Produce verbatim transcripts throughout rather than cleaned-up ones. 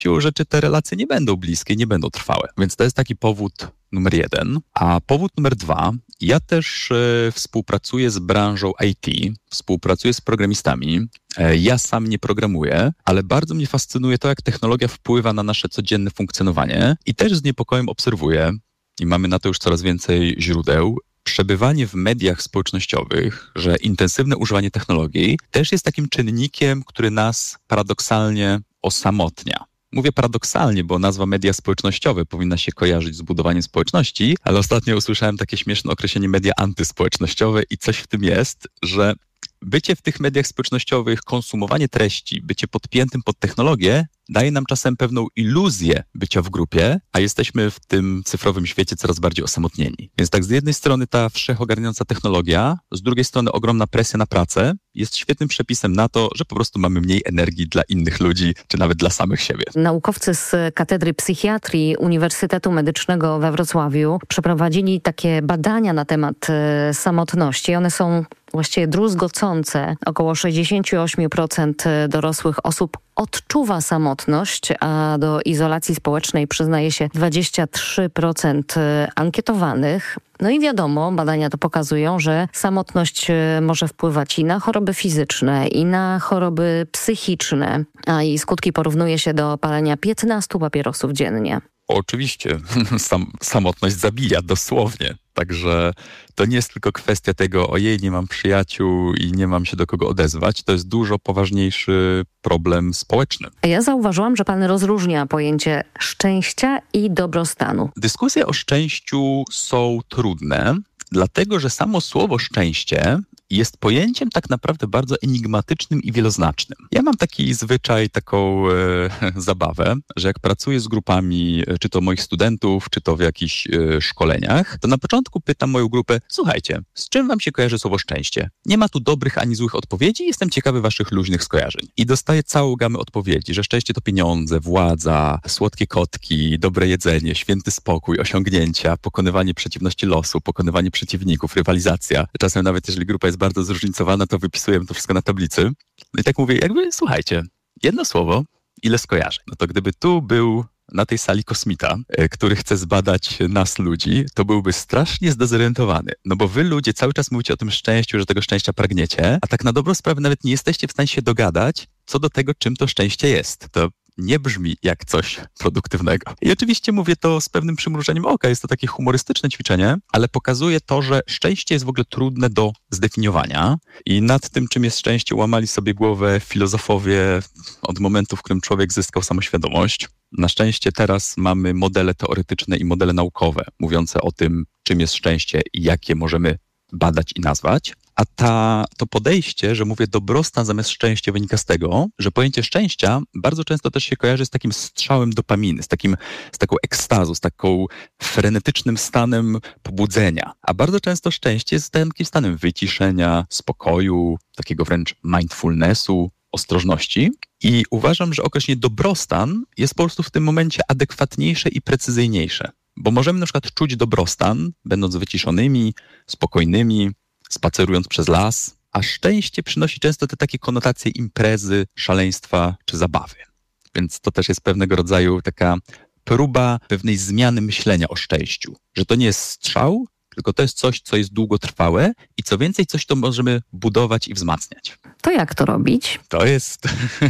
siłą rzeczy te relacje nie będą bliskie, nie będą trwałe. Więc to jest taki powód numer jeden. A powód numer dwa, ja też e, współpracuję z branżą I T, współpracuję z programistami. E, ja sam nie programuję, ale bardzo mnie fascynuje to, jak technologia wpływa na nasze codzienne funkcjonowanie i też z niepokojem obserwuję, i mamy na to już coraz więcej źródeł, przebywanie w mediach społecznościowych, że intensywne używanie technologii też jest takim czynnikiem, który nas paradoksalnie osamotnia. Mówię paradoksalnie, bo nazwa media społecznościowe powinna się kojarzyć z budowaniem społeczności, ale ostatnio usłyszałem takie śmieszne określenie media antyspołecznościowe i coś w tym jest, że bycie w tych mediach społecznościowych, konsumowanie treści, bycie podpiętym pod technologię daje nam czasem pewną iluzję bycia w grupie, a jesteśmy w tym cyfrowym świecie coraz bardziej osamotnieni. Więc tak z jednej strony ta wszechogarniająca technologia, z drugiej strony ogromna presja na pracę jest świetnym przepisem na to, że po prostu mamy mniej energii dla innych ludzi, czy nawet dla samych siebie. Naukowcy z Katedry Psychiatrii Uniwersytetu Medycznego we Wrocławiu przeprowadzili takie badania na temat e, samotności. One są właściwie druzgocące. Około sześćdziesiąt osiem procent dorosłych osób odczuwa samotność, a do izolacji społecznej przyznaje się dwadzieścia trzy procent ankietowanych. No i wiadomo, badania to pokazują, że samotność może wpływać i na choroby fizyczne, i na choroby psychiczne, a jej skutki porównuje się do palenia piętnastu papierosów dziennie. Oczywiście, Sam, samotność zabija dosłownie. Także to nie jest tylko kwestia tego, ojej, nie mam przyjaciół i nie mam się do kogo odezwać. To jest dużo poważniejszy problem społeczny. Ja zauważyłam, że pan rozróżnia pojęcie szczęścia i dobrostanu. Dyskusje o szczęściu są trudne, dlatego że samo słowo szczęście jest pojęciem tak naprawdę bardzo enigmatycznym i wieloznacznym. Ja mam taki zwyczaj, taką e, zabawę, że jak pracuję z grupami, czy to moich studentów, czy to w jakichś e, szkoleniach, to na początku pytam moją grupę, słuchajcie, z czym wam się kojarzy słowo szczęście? Nie ma tu dobrych ani złych odpowiedzi, jestem ciekawy waszych luźnych skojarzeń. I dostaję całą gamę odpowiedzi, że szczęście to pieniądze, władza, słodkie kotki, dobre jedzenie, święty spokój, osiągnięcia, pokonywanie przeciwności losu, pokonywanie przeciwników, rywalizacja. Czasem nawet jeżeli grupa jest bardzo zróżnicowana, to wypisujemy to wszystko na tablicy. No i tak mówię, jakby słuchajcie, jedno słowo, ile skojarzeń. No to gdyby tu był na tej sali kosmita, który chce zbadać nas ludzi, to byłby strasznie zdezorientowany. No bo wy ludzie cały czas mówicie o tym szczęściu, że tego szczęścia pragniecie, a tak na dobrą sprawę nawet nie jesteście w stanie się dogadać co do tego, czym to szczęście jest. To nie brzmi jak coś produktywnego. I oczywiście mówię to z pewnym przymrużeniem oka, jest to takie humorystyczne ćwiczenie, ale pokazuje to, że szczęście jest w ogóle trudne do zdefiniowania i nad tym, czym jest szczęście, łamali sobie głowę filozofowie od momentu, w którym człowiek zyskał samoświadomość. Na szczęście teraz mamy modele teoretyczne i modele naukowe mówiące o tym, czym jest szczęście i jak je możemy badać i nazwać. A ta, to podejście, że mówię dobrostan zamiast szczęścia, wynika z tego, że pojęcie szczęścia bardzo często też się kojarzy z takim strzałem dopaminy, z, takim, z taką ekstazą, z taką frenetycznym stanem pobudzenia. A bardzo często szczęście jest takim stanem wyciszenia, spokoju, takiego wręcz mindfulnessu, ostrożności. I uważam, że określenie dobrostan jest po prostu w tym momencie adekwatniejsze i precyzyjniejsze. Bo możemy na przykład czuć dobrostan, będąc wyciszonymi, spokojnymi, spacerując przez las, a szczęście przynosi często te takie konotacje imprezy, szaleństwa czy zabawy. Więc to też jest pewnego rodzaju taka próba pewnej zmiany myślenia o szczęściu. Że to nie jest strzał, tylko to jest coś, co jest długotrwałe i co więcej, coś, to możemy budować i wzmacniać. To jak to robić? To jest,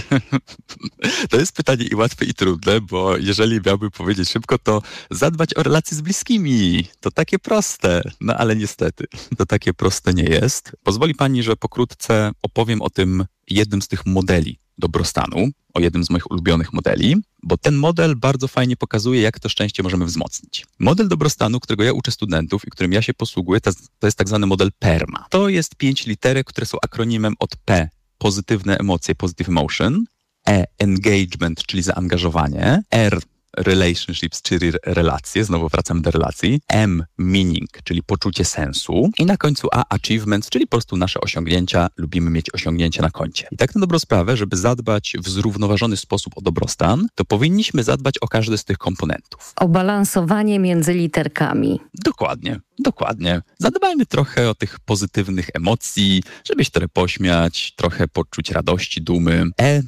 to jest pytanie i łatwe, i trudne, bo jeżeli miałbym powiedzieć szybko, to zadbać o relacje z bliskimi. To takie proste, no ale niestety to takie proste nie jest. Pozwoli pani, że pokrótce opowiem o tym jednym z tych modeli dobrostanu, o jednym z moich ulubionych modeli, bo ten model bardzo fajnie pokazuje, jak to szczęście możemy wzmocnić. Model dobrostanu, którego ja uczę studentów i którym ja się posługuję, to, to jest tak zwany model PERMA. To jest pięć literek, które są akronimem od P, pozytywne emocje, positive emotion, E, engagement, czyli zaangażowanie, R, relationships, czyli relacje, znowu wracamy do relacji, M, meaning, czyli poczucie sensu i na końcu A, achievements, czyli po prostu nasze osiągnięcia, lubimy mieć osiągnięcia na koncie. I tak na dobrą sprawę, żeby zadbać w zrównoważony sposób o dobrostan, to powinniśmy zadbać o każdy z tych komponentów. O balansowanie między literkami. Dokładnie, dokładnie. Zadbajmy trochę o tych pozytywnych emocji, żeby się trochę pośmiać, trochę poczuć radości, dumy. E,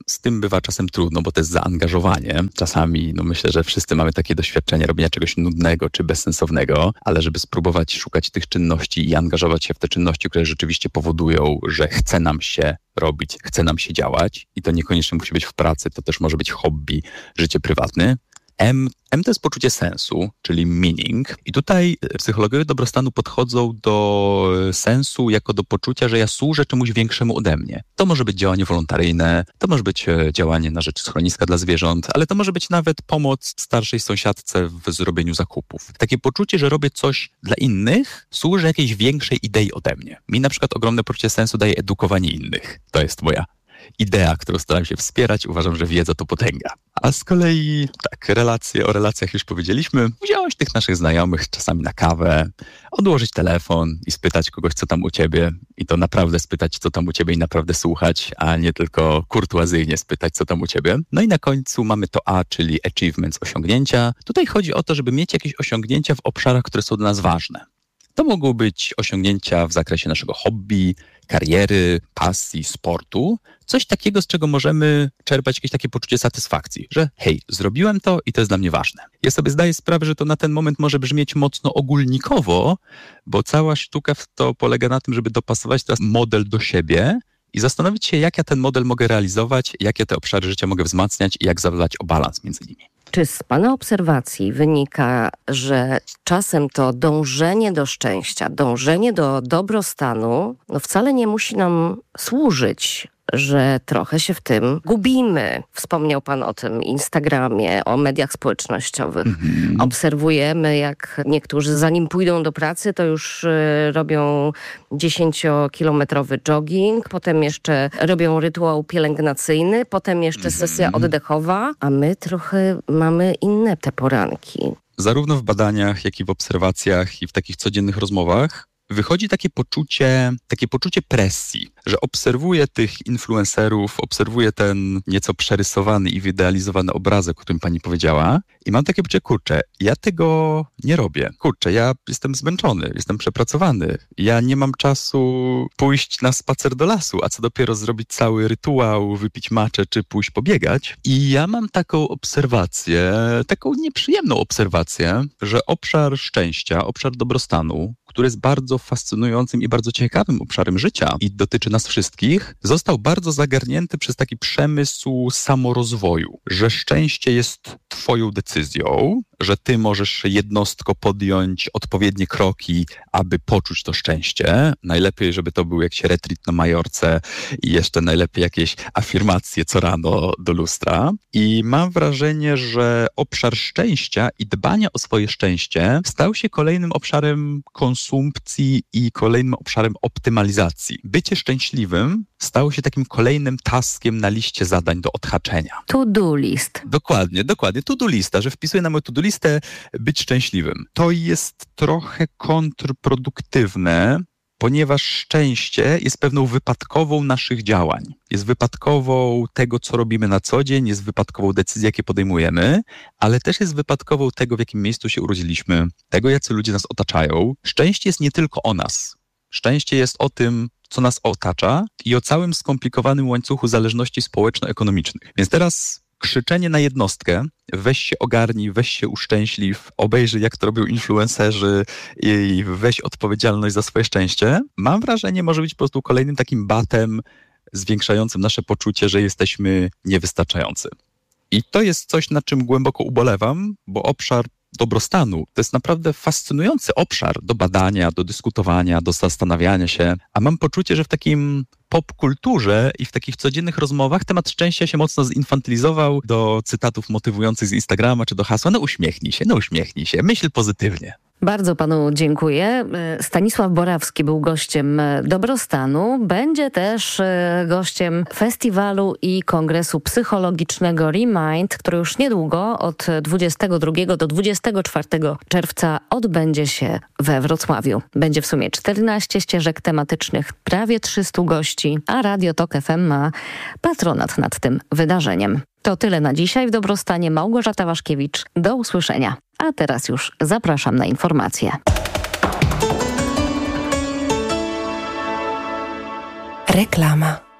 z tym bywa czasem trudno, bo to jest zaangażowanie. Czasami, no myślę, że wszyscy mamy takie doświadczenie robienia czegoś nudnego czy bezsensownego, ale żeby spróbować szukać tych czynności i angażować się w te czynności, które rzeczywiście powodują, że chce nam się robić, chce nam się działać i to niekoniecznie musi być w pracy, to też może być hobby, życie prywatne. M, M to jest poczucie sensu, czyli meaning. I tutaj psychologowie dobrostanu podchodzą do sensu jako do poczucia, że ja służę czemuś większemu ode mnie. To może być działanie wolontaryjne, to może być działanie na rzecz schroniska dla zwierząt, ale to może być nawet pomoc starszej sąsiadce w zrobieniu zakupów. Takie poczucie, że robię coś dla innych, służy jakiejś większej idei ode mnie. Mi na przykład ogromne poczucie sensu daje edukowanie innych. To jest moja idea, którą staram się wspierać. Uważam, że wiedza to potęga. A z kolei, tak, relacje, o relacjach już powiedzieliśmy. Wziąć tych naszych znajomych czasami na kawę, odłożyć telefon i spytać kogoś, co tam u ciebie. I to naprawdę spytać, co tam u ciebie i naprawdę słuchać, a nie tylko kurtuazyjnie spytać, co tam u ciebie. No i na końcu mamy to A, czyli achievements, osiągnięcia. Tutaj chodzi o to, żeby mieć jakieś osiągnięcia w obszarach, które są dla nas ważne. To mogą być osiągnięcia w zakresie naszego hobby, kariery, pasji, sportu. Coś takiego, z czego możemy czerpać jakieś takie poczucie satysfakcji, że hej, zrobiłem to i to jest dla mnie ważne. Ja sobie zdaję sprawę, że to na ten moment może brzmieć mocno ogólnikowo, bo cała sztuka w to polega na tym, żeby dopasować teraz model do siebie i zastanowić się, jak ja ten model mogę realizować, jakie te obszary życia mogę wzmacniać i jak zadbać o balans między nimi. Czy z Pana obserwacji wynika, że czasem to dążenie do szczęścia, dążenie do dobrostanu, no wcale nie musi nam służyć, że trochę się w tym gubimy? Wspomniał Pan o tym Instagramie, o mediach społecznościowych. Mm-hmm. Obserwujemy, jak niektórzy zanim pójdą do pracy, to już y, robią dziesięciokilometrowy jogging, potem jeszcze robią rytuał pielęgnacyjny, potem jeszcze mm-hmm. sesja oddechowa, a my trochę mamy inne te poranki. Zarówno w badaniach, jak i w obserwacjach i w takich codziennych rozmowach wychodzi takie poczucie, takie poczucie presji, że obserwuję tych influencerów, obserwuję ten nieco przerysowany i wyidealizowany obrazek, o którym pani powiedziała i mam takie poczucie, kurczę, ja tego nie robię. Kurczę, ja jestem zmęczony, jestem przepracowany. Ja nie mam czasu pójść na spacer do lasu, a co dopiero zrobić cały rytuał, wypić matchę czy pójść pobiegać. I ja mam taką obserwację, taką nieprzyjemną obserwację, że obszar szczęścia, obszar dobrostanu, który jest bardzo fascynującym i bardzo ciekawym obszarem życia i dotyczy nas wszystkich, został bardzo zagarnięty przez taki przemysł samorozwoju, że szczęście jest twoją decyzją, że ty możesz jednostko podjąć odpowiednie kroki, aby poczuć to szczęście. Najlepiej, żeby to był jakiś retreat na Majorce i jeszcze najlepiej jakieś afirmacje co rano do lustra. I mam wrażenie, że obszar szczęścia i dbania o swoje szczęście stał się kolejnym obszarem konsumpcji i kolejnym obszarem optymalizacji. Bycie szczęśliwym stało się takim kolejnym taskiem na liście zadań do odhaczenia. To-do list. Dokładnie, dokładnie. To-do lista, że wpisuję na moją to-do listę być szczęśliwym. To jest trochę kontrproduktywne, ponieważ szczęście jest pewną wypadkową naszych działań. Jest wypadkową tego, co robimy na co dzień, jest wypadkową decyzji, jakie podejmujemy, ale też jest wypadkową tego, w jakim miejscu się urodziliśmy, tego, jacy ludzie nas otaczają. Szczęście jest nie tylko o nas. Szczęście jest o tym, co nas otacza i o całym skomplikowanym łańcuchu zależności społeczno-ekonomicznych. Więc teraz krzyczenie na jednostkę, weź się ogarnij, weź się uszczęśliw, obejrzyj jak to robią influencerzy i weź odpowiedzialność za swoje szczęście, mam wrażenie, może być po prostu kolejnym takim batem zwiększającym nasze poczucie, że jesteśmy niewystarczający. I to jest coś, nad czym głęboko ubolewam, bo obszar dobrostanu to jest naprawdę fascynujący obszar do badania, do dyskutowania, do zastanawiania się, a mam poczucie, że w takim popkulturze i w takich codziennych rozmowach temat szczęścia się mocno zinfantylizował do cytatów motywujących z Instagrama czy do hasła, no uśmiechnij się, no uśmiechnij się, myśl pozytywnie. Bardzo panu dziękuję. Stanisław Borawski był gościem Dobrostanu. Będzie też gościem festiwalu i kongresu psychologicznego Remind, który już niedługo od dwudziestego drugiego do dwudziestego czwartego czerwca odbędzie się we Wrocławiu. Będzie w sumie czternaście ścieżek tematycznych, prawie trzystu gości, a Radio Tok F M ma patronat nad tym wydarzeniem. To tyle na dzisiaj. W Dobrostanie Małgorzata Waszkiewicz. Do usłyszenia. A teraz już zapraszam na informacje. Reklama.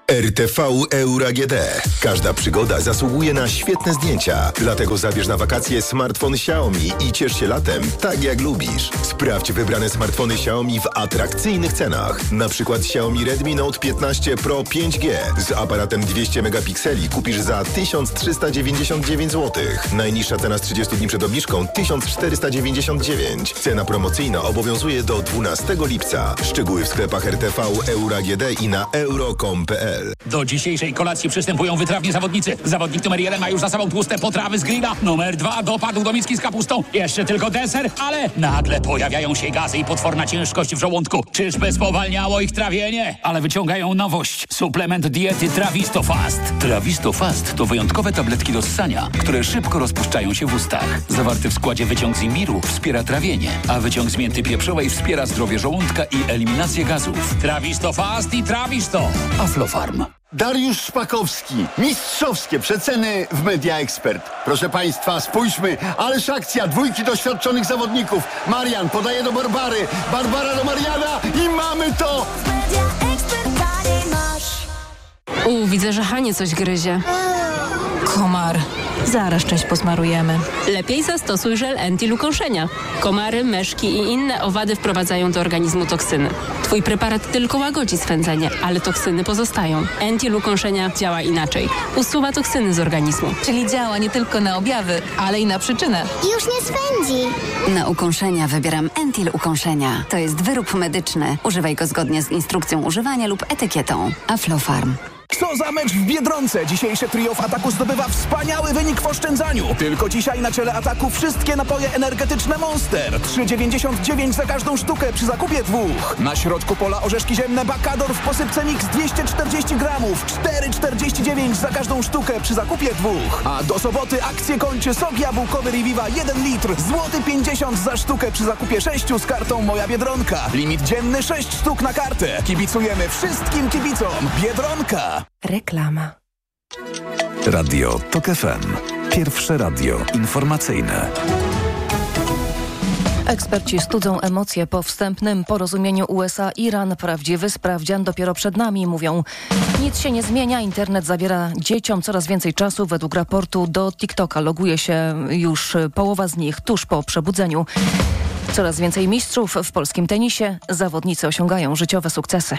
R T V Euro A G D. Każda przygoda zasługuje na świetne zdjęcia. Dlatego zabierz na wakacje smartfon Xiaomi i ciesz się latem tak jak lubisz. Sprawdź wybrane smartfony Xiaomi w atrakcyjnych cenach. Na przykład Xiaomi Redmi Note piętnaście Pro pięć G z aparatem dwieście megapikseli kupisz za tysiąc trzysta dziewięćdziesiąt dziewięć złotych. Najniższa cena z trzydziestu dni przed obniżką tysiąc czterysta dziewięćdziesiąt dziewięć. Cena promocyjna obowiązuje do dwunastego lipca. Szczegóły w sklepach R T V Euro A G D i na euro kropka com kropka p l. Do dzisiejszej kolacji przystępują wytrawni zawodnicy. Zawodnik numer jeden ma już za sobą tłuste potrawy z grilla. Numer dwa dopadł do miski z kapustą. Jeszcze tylko deser, ale nagle pojawiają się gazy i potworna ciężkość w żołądku. Czyżby spowalniało ich trawienie? Ale wyciągają nowość. Suplement diety Trawisto Fast. Trawisto Fast to wyjątkowe tabletki do ssania, które szybko rozpuszczają się w ustach. Zawarty w składzie wyciąg z imbiru wspiera trawienie, a wyciąg z mięty pieprzowej wspiera zdrowie żołądka i eliminację gazów. Trawisto Fast i Trawisto. Aflofarm. Dariusz Szpakowski. Mistrzowskie przeceny w Media Expert. Proszę Państwa, spójrzmy. Ależ akcja dwójki doświadczonych zawodników. Marian podaje do Barbary. Barbara do Mariana i mamy to! U, widzę, że Hanie coś gryzie. Komar. Zaraz część posmarujemy. Lepiej zastosuj żel Entil ukąszenia. Komary, myszki i inne owady wprowadzają do organizmu toksyny. Twój preparat tylko łagodzi swędzenie, ale toksyny pozostają. Entil ukąszenia działa inaczej. Usuwa toksyny z organizmu. Czyli działa nie tylko na objawy, ale i na przyczynę. Już nie swędzi. Na ukąszenia wybieram Entil ukąszenia. To jest wyrób medyczny. Używaj go zgodnie z instrukcją używania lub etykietą. Aflofarm. Co za mecz w Biedronce! Dzisiejsze trio w ataku zdobywa wspaniały wynik w oszczędzaniu. Tylko dzisiaj na czele ataku wszystkie napoje energetyczne Monster. trzy dziewięćdziesiąt dziewięć za każdą sztukę przy zakupie dwóch. Na środku pola orzeszki ziemne Bakador w posypce mix dwieście czterdzieści gramów. cztery czterdzieści dziewięć za każdą sztukę przy zakupie dwóch. A do soboty akcję kończy sok jabłkowy Reviva jeden litr. Złoty pięćdziesiąt za sztukę przy zakupie sześciu z kartą Moja Biedronka. Limit dzienny sześć sztuk na kartę. Kibicujemy wszystkim kibicom. Biedronka. Reklama. Radio Tok F M. Pierwsze radio informacyjne. Eksperci studzą emocje po wstępnym porozumieniu U S A-Iran. Prawdziwy sprawdzian dopiero przed nami, mówią. Nic się nie zmienia, internet zabiera dzieciom coraz więcej czasu. Według raportu do TikToka loguje się już połowa z nich tuż po przebudzeniu. Coraz więcej mistrzów w polskim tenisie. Zawodnicy osiągają życiowe sukcesy.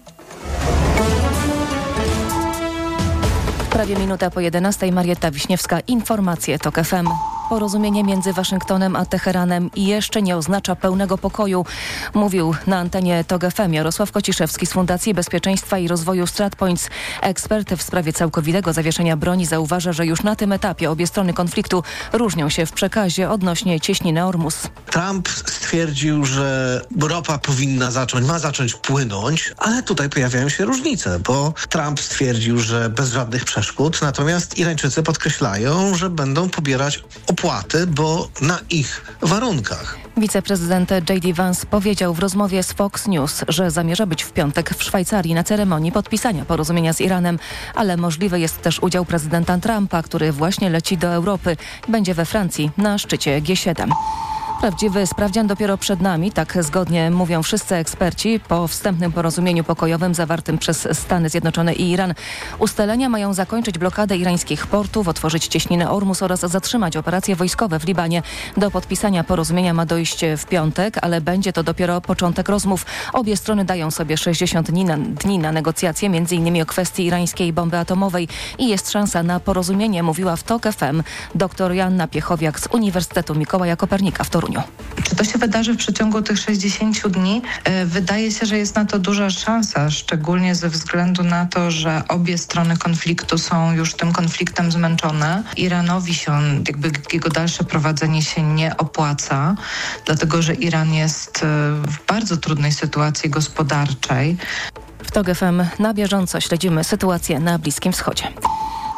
Prawie minuta po jedenastej. Marietta Wiśniewska, informacje Tok F M. Porozumienie między Waszyngtonem a Teheranem jeszcze nie oznacza pełnego pokoju, mówił na antenie Tok F M Jarosław Kociszewski z Fundacji Bezpieczeństwa i Rozwoju StratPoints. Ekspert w sprawie całkowitego zawieszenia broni zauważa, że już na tym etapie obie strony konfliktu różnią się w przekazie odnośnie cieśniny Ormus. Trump stwierdził, że ropa powinna zacząć, ma zacząć płynąć, ale tutaj pojawiają się różnice, bo Trump stwierdził, że bez żadnych przeszkód, natomiast Irańczycy podkreślają, że będą pobierać opłaty, bo na ich warunkach. Wiceprezydent J D Vance powiedział w rozmowie z Fox News, że zamierza być w piątek w Szwajcarii na ceremonii podpisania porozumienia z Iranem, ale możliwy jest też udział prezydenta Trumpa, który właśnie leci do Europy. Będzie we Francji na szczycie G siedem. Prawdziwy sprawdzian dopiero przed nami, tak zgodnie mówią wszyscy eksperci. Po wstępnym porozumieniu pokojowym zawartym przez Stany Zjednoczone i Iran ustalenia mają zakończyć blokadę irańskich portów, otworzyć cieśninę Ormus oraz zatrzymać operacje wojskowe w Libanie. Do podpisania porozumienia ma dojść w piątek, ale będzie to dopiero początek rozmów. Obie strony dają sobie sześćdziesiąt dni na, dni na negocjacje, między innymi o kwestii irańskiej bomby atomowej i jest szansa na porozumienie, mówiła w Tok F M dr Joanna Piechowiak z Uniwersytetu Mikołaja Kopernika w Toruniu. Czy to się wydarzy w przeciągu tych sześćdziesięciu dni? Wydaje się, że jest na to duża szansa, szczególnie ze względu na to, że obie strony konfliktu są już tym konfliktem zmęczone. Iranowi się, jakby jego dalsze prowadzenie się nie opłaca, dlatego że Iran jest w bardzo trudnej sytuacji gospodarczej. W Tok F M na bieżąco śledzimy sytuację na Bliskim Wschodzie.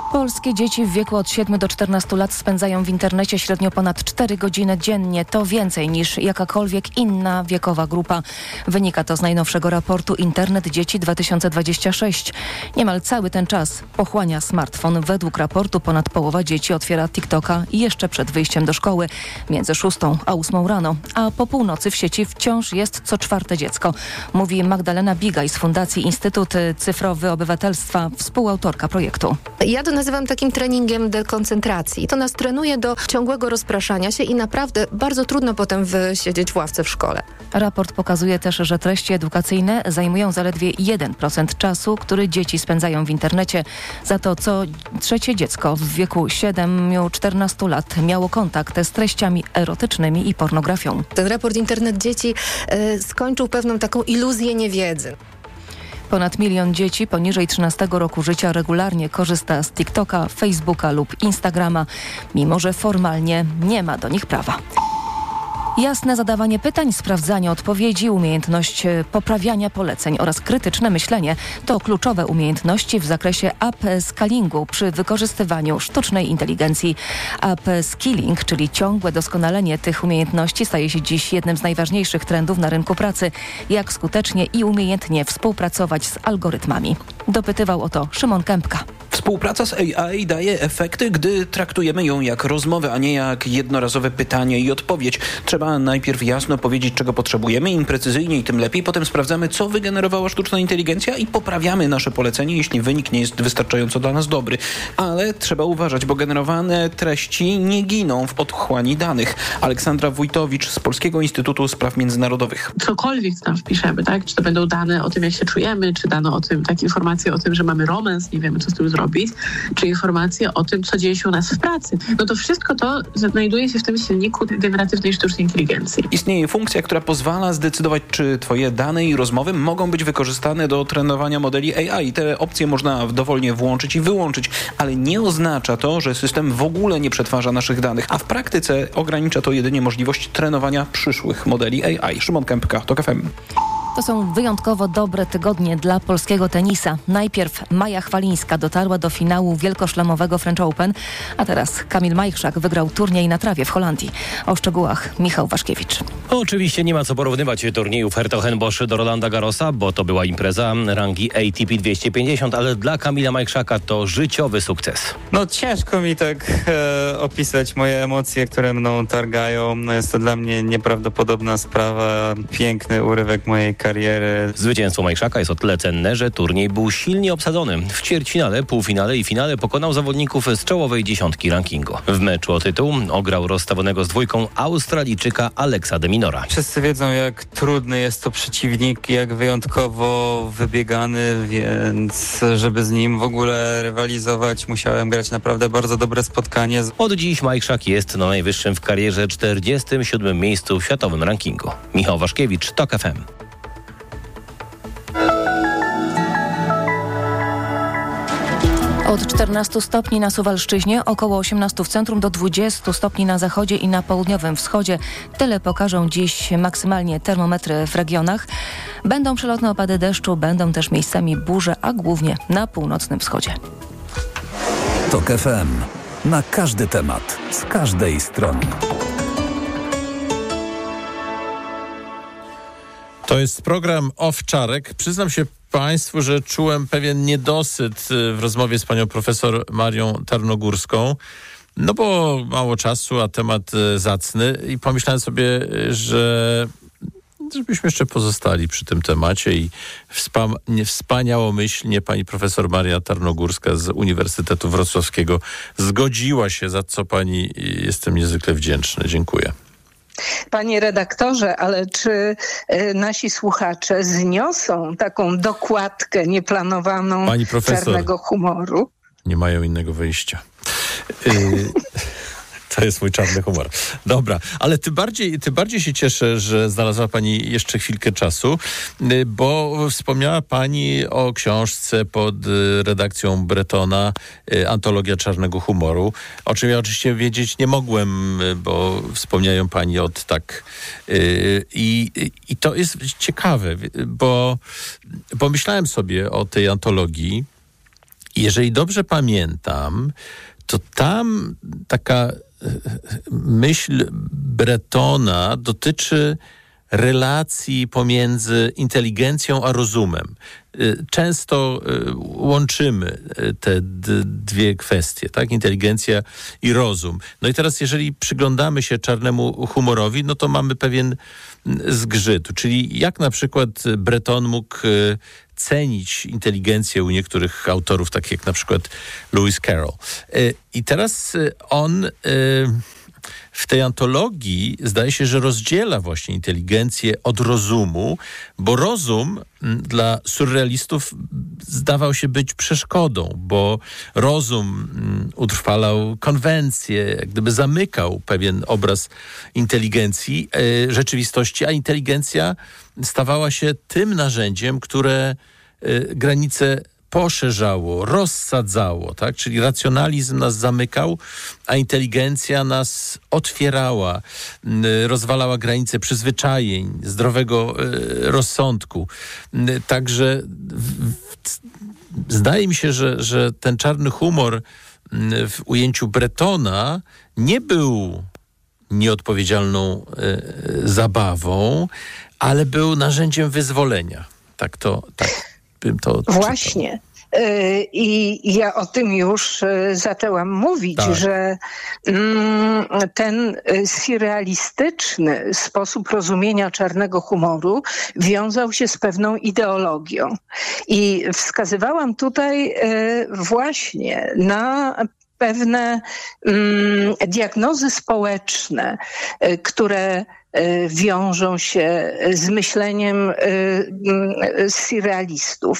Polskie dzieci w wieku od siedmiu do czternastu lat spędzają w internecie średnio ponad cztery godziny dziennie. To więcej niż jakakolwiek inna wiekowa grupa. Wynika to z najnowszego raportu Internet Dzieci dwa tysiące dwudziesty szósty. Niemal cały ten czas pochłania smartfon. Według raportu ponad połowa dzieci otwiera TikToka jeszcze przed wyjściem do szkoły, między szóstą a ósmą rano. A po północy w sieci wciąż jest co czwarte dziecko. Mówi Magdalena Bigaj z Fundacji Instytut Cyfrowy Obywatelstwa, współautorka projektu. Ja to nazywam takim treningiem dekoncentracji. To nas trenuje do ciągłego rozpraszania się i naprawdę bardzo trudno potem wysiedzieć w ławce w szkole. Raport pokazuje też, że treści edukacyjne zajmują zaledwie jeden procent czasu, który dzieci spędzają w internecie. Za to co trzecie dziecko w wieku siedmiu do czternastu lat miało kontakt z treściami erotycznymi i pornografią. Ten raport Internet Dzieci y, skończył pewną taką iluzję niewiedzy. Ponad milion dzieci poniżej trzynastego roku życia regularnie korzysta z TikToka, Facebooka lub Instagrama, mimo że formalnie nie ma do nich prawa. Jasne zadawanie pytań, sprawdzanie odpowiedzi, umiejętność poprawiania poleceń oraz krytyczne myślenie to kluczowe umiejętności w zakresie upskillingu przy wykorzystywaniu sztucznej inteligencji. Upskilling, czyli ciągłe doskonalenie tych umiejętności, staje się dziś jednym z najważniejszych trendów na rynku pracy. Jak skutecznie i umiejętnie współpracować z algorytmami? Dopytywał o to Szymon Kępka. Współpraca z A I daje efekty, gdy traktujemy ją jak rozmowę, a nie jak jednorazowe pytanie i odpowiedź. Trzeba najpierw jasno powiedzieć, czego potrzebujemy, im precyzyjniej, tym lepiej. Potem sprawdzamy, co wygenerowała sztuczna inteligencja i poprawiamy nasze polecenie, jeśli wynik nie jest wystarczająco dla nas dobry. Ale trzeba uważać, bo generowane treści nie giną w otchłani danych. Aleksandra Wójtowicz z Polskiego Instytutu Spraw Międzynarodowych. Cokolwiek tam wpiszemy, tak? Czy to będą dane o tym, jak się czujemy, czy dane o tym, takie informacje o tym, że mamy romans, nie wiemy, co z tym zrobić, czy informacje o tym, co dzieje się u nas w pracy. No to wszystko to znajduje się w tym silniku generatywnej sztucznej inteligencji. Istnieje funkcja, która pozwala zdecydować, czy twoje dane i rozmowy mogą być wykorzystane do trenowania modeli A I. Te opcje można dowolnie włączyć i wyłączyć, ale nie oznacza to, że system w ogóle nie przetwarza naszych danych, a w praktyce ogranicza to jedynie możliwość trenowania przyszłych modeli A I. Szymon Kępka, TOK F M. To są wyjątkowo dobre tygodnie dla polskiego tenisa. Najpierw Maja Chwalińska dotarła do finału wielkoszlemowego French Open, a teraz Kamil Majchrzak wygrał turniej na trawie w Holandii. O szczegółach Michał Waszkiewicz. Oczywiście nie ma co porównywać turniejów Hertogenbosch do Rolanda Garrosa, bo to była impreza rangi A T P dwieście pięćdziesiąt, ale dla Kamila Majchrzaka to życiowy sukces. No ciężko mi tak e, opisać moje emocje, które mną targają. No, jest to dla mnie nieprawdopodobna sprawa, piękny urywek mojej kariery. Zwycięstwo Majchrzaka jest o tyle cenne, że turniej był silnie obsadzony. W ćwierćfinale, półfinale i finale pokonał zawodników z czołowej dziesiątki rankingu. W meczu o tytuł ograł rozstawionego z dwójką Australijczyka Alexa de Minora. Wszyscy wiedzą, jak trudny jest to przeciwnik, jak wyjątkowo wybiegany, więc żeby z nim w ogóle rywalizować, musiałem grać naprawdę bardzo dobre spotkanie. Od dziś Majchrzak jest na najwyższym w karierze czterdziestym siódmym miejscu w światowym rankingu. Michał Waszkiewicz, TOK F M. Od czternastu stopni na Suwalszczyźnie, około osiemnastu w centrum, do dwudziestu stopni na zachodzie i na południowym wschodzie. Tyle pokażą dziś maksymalnie termometry w regionach. Będą przelotne opady deszczu, będą też miejscami burze, a głównie na północnym wschodzie. TOK F M. Na każdy temat, z każdej strony. To jest program Owczarek. Przyznam się Państwu, że czułem pewien niedosyt w rozmowie z panią profesor Marią Tarnogórską, no bo mało czasu, a temat zacny i pomyślałem sobie, że żebyśmy jeszcze pozostali przy tym temacie i wspam- wspaniałomyślnie pani profesor Maria Tarnogórska z Uniwersytetu Wrocławskiego zgodziła się, za co pani jestem niezwykle wdzięczny. Dziękuję. Panie redaktorze, ale czy y, nasi słuchacze zniosą taką dokładkę nieplanowaną Pani profesor, czarnego humoru? Nie mają innego wyjścia. Y- To jest mój czarny humor. Dobra, ale tym bardziej, tym bardziej się cieszę, że znalazła pani jeszcze chwilkę czasu, bo wspomniała pani o książce pod redakcją Bretona, Antologia czarnego humoru, o czym ja oczywiście wiedzieć nie mogłem, bo wspomniają pani od tak. I, i to jest ciekawe, bo pomyślałem sobie o tej antologii jeżeli dobrze pamiętam, to tam taka myśl Bretona dotyczy relacji pomiędzy inteligencją a rozumem. Często łączymy te d- dwie kwestie, tak? Inteligencja i rozum. No i teraz, jeżeli przyglądamy się czarnemu humorowi, no to mamy pewien zgrzyt. Czyli jak na przykład Breton mógł cenić inteligencję u niektórych autorów, takich jak na przykład Lewis Carroll. I teraz on w tej antologii zdaje się, że rozdziela właśnie inteligencję od rozumu, bo rozum dla surrealistów zdawał się być przeszkodą, bo rozum utrwalał konwencje, jak gdyby zamykał pewien obraz inteligencji, e, rzeczywistości, a inteligencja stawała się tym narzędziem, które e, granice poszerzało, rozsadzało, tak? Czyli racjonalizm nas zamykał, a inteligencja nas otwierała, rozwalała granice przyzwyczajeń, zdrowego rozsądku. Także zdaje mi się, że, że ten czarny humor w ujęciu Bretona nie był nieodpowiedzialną zabawą, ale był narzędziem wyzwolenia. Tak to, tak. To Właśnie. I ja o tym już zaczęłam mówić, tak. że ten surrealistyczny sposób rozumienia czarnego humoru wiązał się z pewną ideologią. I wskazywałam tutaj właśnie na pewne diagnozy społeczne, które wiążą się z myśleniem surrealistów.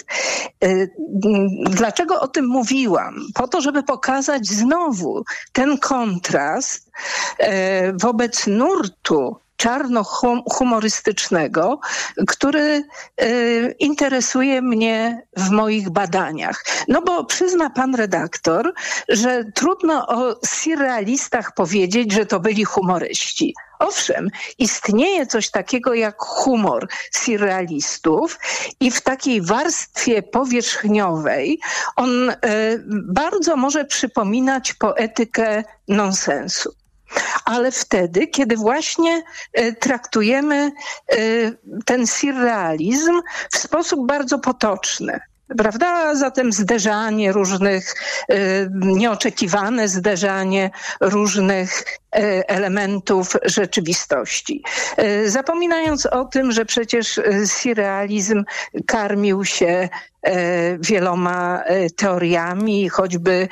Dlaczego o tym mówiłam? Po to, żeby pokazać znowu ten kontrast wobec nurtu czarno-humorystycznego, który y, interesuje mnie w moich badaniach. No bo przyzna pan redaktor, że trudno o surrealistach powiedzieć, że to byli humoryści. Owszem, istnieje coś takiego jak humor surrealistów i w takiej warstwie powierzchniowej on y, bardzo może przypominać poetykę nonsensu. Ale wtedy, kiedy właśnie y, traktujemy y, ten surrealizm w sposób bardzo potoczny, prawda? Zatem zderzanie różnych, y, nieoczekiwane zderzanie różnych y, elementów rzeczywistości. Y, zapominając o tym, że przecież surrealizm karmił się wieloma teoriami, choćby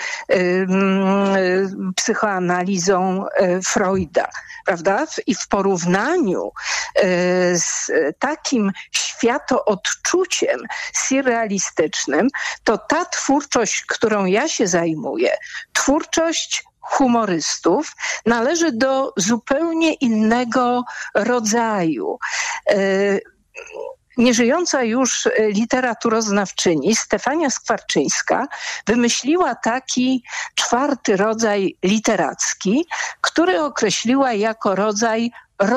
psychoanalizą Freuda, prawda? I w porównaniu z takim światoodczuciem surrealistycznym, to ta twórczość, którą ja się zajmuję, twórczość humorystów, należy do zupełnie innego rodzaju. Nieżyjąca już literaturoznawczyni Stefania Skwarczyńska wymyśliła taki czwarty rodzaj literacki, który określiła jako rodzaj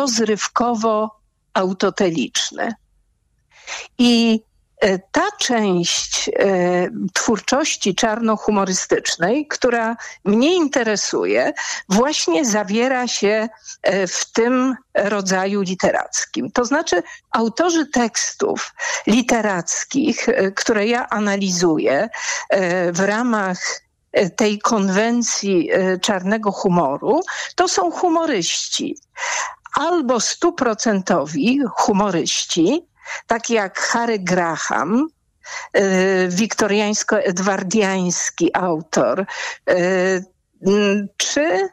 rozrywkowo-autoteliczny. I ta część e, twórczości czarno-humorystycznej, która mnie interesuje, właśnie zawiera się e, w tym rodzaju literackim. To znaczy autorzy tekstów literackich, e, które ja analizuję e, w ramach tej konwencji e, czarnego humoru, to są humoryści. Albo stuprocentowi humoryści, taki jak Harry Graham, y, wiktoriańsko-edwardiański autor, y, czy y,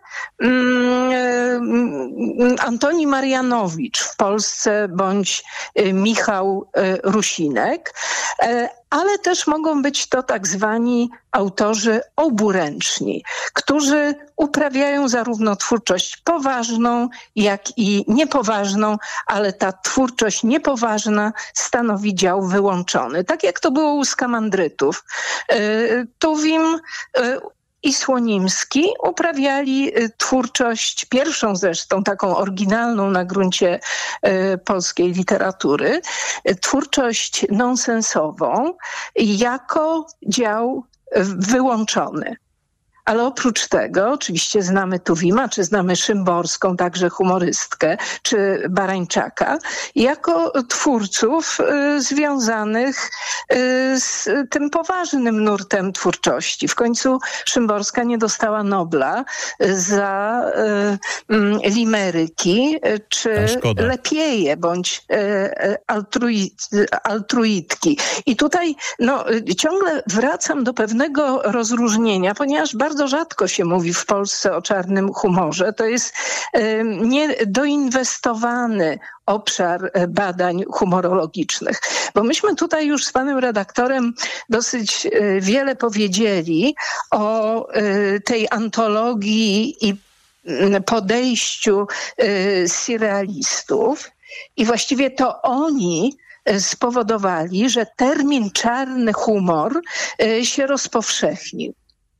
y, Antoni Marianowicz w Polsce, bądź y, Michał y, Rusinek, y, ale też mogą być to tak zwani autorzy oburęczni, którzy uprawiają zarówno twórczość poważną, jak i niepoważną, ale ta twórczość niepoważna stanowi dział wyłączony. Tak jak to było u Skamandrytów. Y, Tuwim y, i Słonimski uprawiali twórczość, pierwszą zresztą taką oryginalną na gruncie y, polskiej literatury, twórczość nonsensową jako dział wyłączony. Ale oprócz tego, oczywiście znamy Tuwima, czy znamy Szymborską, także humorystkę, czy Barańczaka, jako twórców y, związanych y, z tym poważnym nurtem twórczości. W końcu Szymborska nie dostała Nobla za y, y, limeryki, y, czy lepieje, bądź y, altruit, altruitki. I tutaj no, ciągle wracam do pewnego rozróżnienia, ponieważ bardzo Bardzo rzadko się mówi w Polsce o czarnym humorze. To jest y, niedoinwestowany obszar badań humorologicznych. Bo myśmy tutaj już z panem redaktorem dosyć y, wiele powiedzieli o y, tej antologii i y, podejściu y, surrealistów. I właściwie to oni spowodowali, że termin czarny humor y, się rozpowszechnił.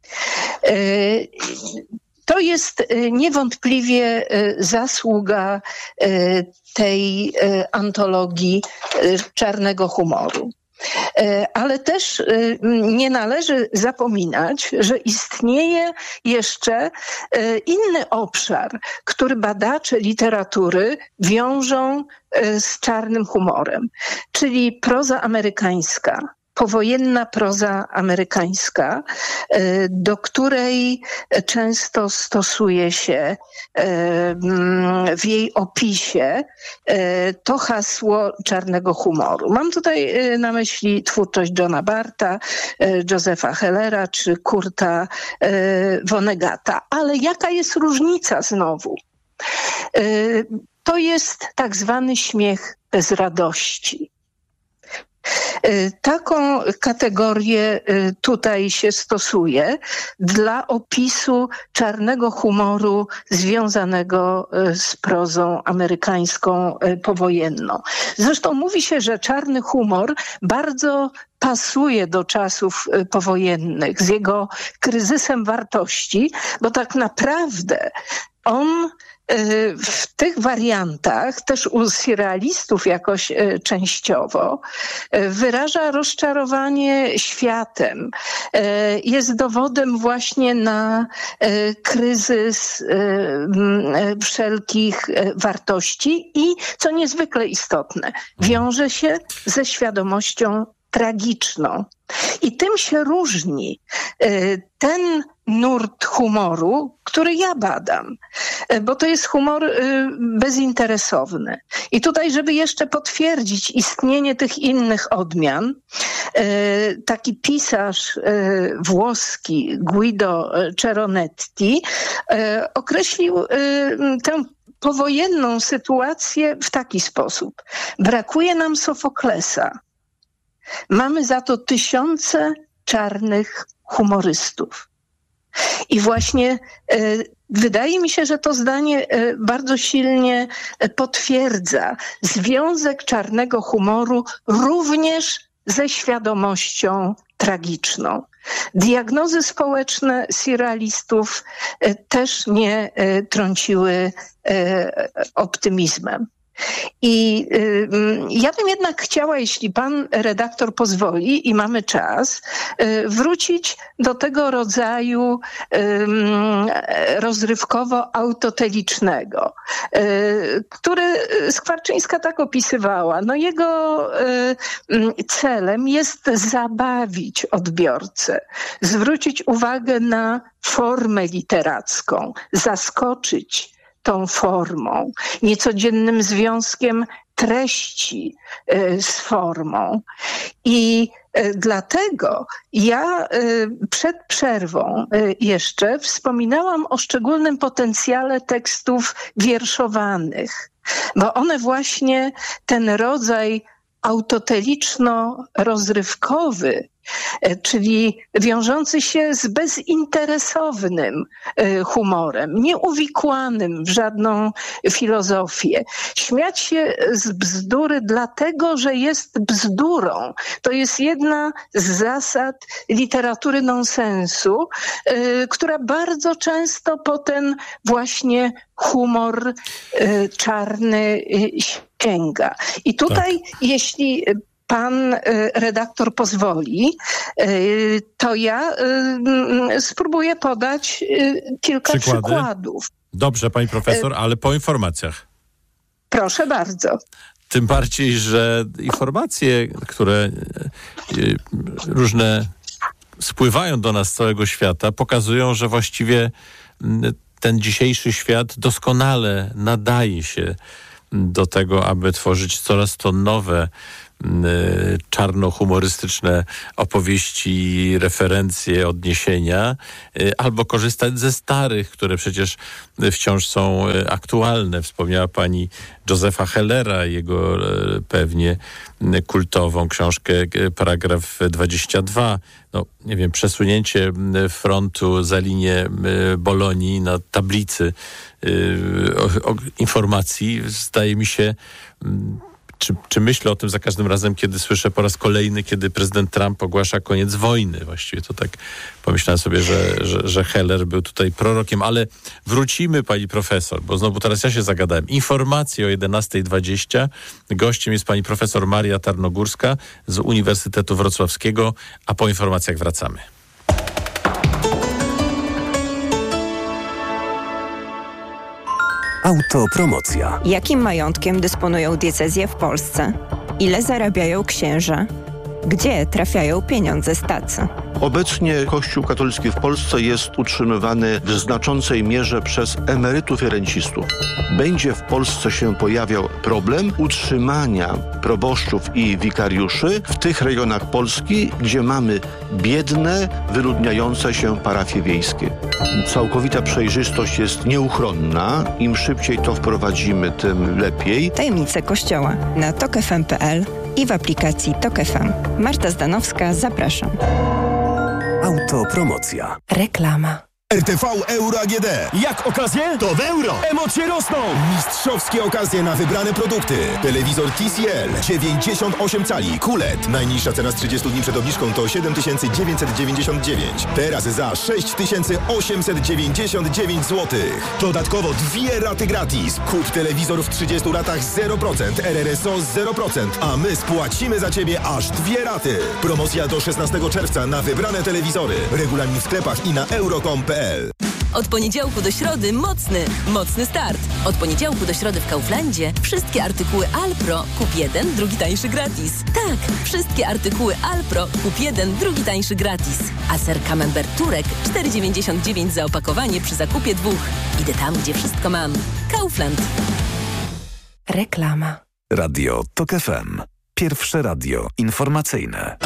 To jest niewątpliwie zasługa tej antologii czarnego humoru. Ale też nie należy zapominać, że istnieje jeszcze inny obszar, który badacze literatury wiążą z czarnym humorem, czyli proza amerykańska. Powojenna proza amerykańska, do której często stosuje się w jej opisie to hasło czarnego humoru. Mam tutaj na myśli twórczość Johna Barta, Josepha Hellera czy Kurta Vonnegata. Ale jaka jest różnica znowu? To jest tak zwany śmiech bez radości. Taką kategorię tutaj się stosuje dla opisu czarnego humoru związanego z prozą amerykańską powojenną. Zresztą mówi się, że czarny humor bardzo pasuje do czasów powojennych z jego kryzysem wartości, bo tak naprawdę on w tych wariantach, też u surrealistów jakoś częściowo, wyraża rozczarowanie światem. Jest dowodem właśnie na kryzys wszelkich wartości i, co niezwykle istotne, wiąże się ze świadomością tragiczną. I tym się różni ten nurt humoru, który ja badam, bo to jest humor bezinteresowny. I tutaj, żeby jeszcze potwierdzić istnienie tych innych odmian, taki pisarz włoski Guido Ceronetti określił tę powojenną sytuację w taki sposób. Brakuje nam Sofoklesa. Mamy za to tysiące czarnych humorystów. I właśnie y, wydaje mi się, że to zdanie y, bardzo silnie y, potwierdza związek czarnego humoru również ze świadomością tragiczną. Diagnozy społeczne surrealistów y, też nie y, trąciły y, optymizmem. I y, ja bym jednak chciała, jeśli pan redaktor pozwoli i mamy czas, y, wrócić do tego rodzaju y, rozrywkowo-autotelicznego, y, który Skwarczyńska tak opisywała. No jego y, celem jest zabawić odbiorcę, zwrócić uwagę na formę literacką, zaskoczyć tą formą, niecodziennym związkiem treści z formą. I dlatego ja przed przerwą jeszcze wspominałam o szczególnym potencjale tekstów wierszowanych, bo one właśnie ten rodzaj autoteliczno-rozrywkowy, czyli wiążący się z bezinteresownym humorem, nieuwikłanym w żadną filozofię. Śmiać się z bzdury dlatego, że jest bzdurą. To jest jedna z zasad literatury nonsensu, która bardzo często po ten właśnie humor czarny sięga. I tutaj, tak. jeśli pan redaktor pozwoli, to ja spróbuję podać kilka Przykłady? przykładów. Dobrze, pani profesor, ale po informacjach. Proszę bardzo. Tym bardziej, że informacje, które różne spływają do nas z całego świata, pokazują, że właściwie ten dzisiejszy świat doskonale nadaje się do tego, aby tworzyć coraz to nowe, czarno-humorystyczne opowieści, referencje, odniesienia, albo korzystać ze starych, które przecież wciąż są aktualne. Wspomniała pani Josepha Hellera, jego pewnie kultową książkę Paragraf dwadzieścia dwa. No, nie wiem, przesunięcie frontu za linię Bolonii na tablicy o, o informacji, zdaje mi się, Czy, czy myślę o tym za każdym razem, kiedy słyszę po raz kolejny, kiedy prezydent Trump ogłasza koniec wojny. Właściwie to tak pomyślałem sobie, że, że, że Heller był tutaj prorokiem, ale wrócimy, pani profesor, bo znowu teraz ja się zagadałem. Informacje o jedenasta dwadzieścia. Gościem jest pani profesor Maria Tarnogórska z Uniwersytetu Wrocławskiego, a po informacjach wracamy. Autopromocja. Jakim majątkiem dysponują diecezje w Polsce? Ile zarabiają księża? Gdzie trafiają pieniądze z tacy? Obecnie Kościół katolicki w Polsce jest utrzymywany w znaczącej mierze przez emerytów i rencistów. Będzie w Polsce się pojawiał problem utrzymania proboszczów i wikariuszy w tych rejonach Polski, gdzie mamy biedne, wyludniające się parafie wiejskie. Całkowita przejrzystość jest nieuchronna. Im szybciej to wprowadzimy, tym lepiej. Tajemnice Kościoła na tok f m kropka p l i w aplikacji Tok F M. Marta Zdanowska, zapraszam. Autopromocja. Reklama. R T V Euro A G D. Jak okazje? To w euro. Emocje rosną. Mistrzowskie okazje na wybrane produkty. Telewizor T C L dziewięćdziesiąt osiem cali Q L E D. Najniższa cena z trzydziestu dni przed obniżką to siedem tysięcy dziewięćset dziewięćdziesiąt dziewięć. Teraz za sześć tysięcy osiemset dziewięćdziesiąt dziewięć złotych. Dodatkowo dwie raty gratis. Kup telewizor w trzydziestu ratach zero procent, R R S O zero procent, a my spłacimy za Ciebie aż dwie raty. Promocja do szesnastego czerwca na wybrane telewizory. Regulamin w sklepach i na euro kropka com kropka p l. Od poniedziałku do środy mocny, mocny start. Od poniedziałku do środy w Kauflandzie wszystkie artykuły Alpro kup jeden, drugi tańszy gratis. Tak, wszystkie artykuły Alpro kup jeden, drugi tańszy gratis. A ser Camembert Turek cztery dziewięćdziesiąt dziewięć za opakowanie przy zakupie dwóch. Idę tam, gdzie wszystko mam. Kaufland. Reklama. Radio Tok F M. Pierwsze radio informacyjne.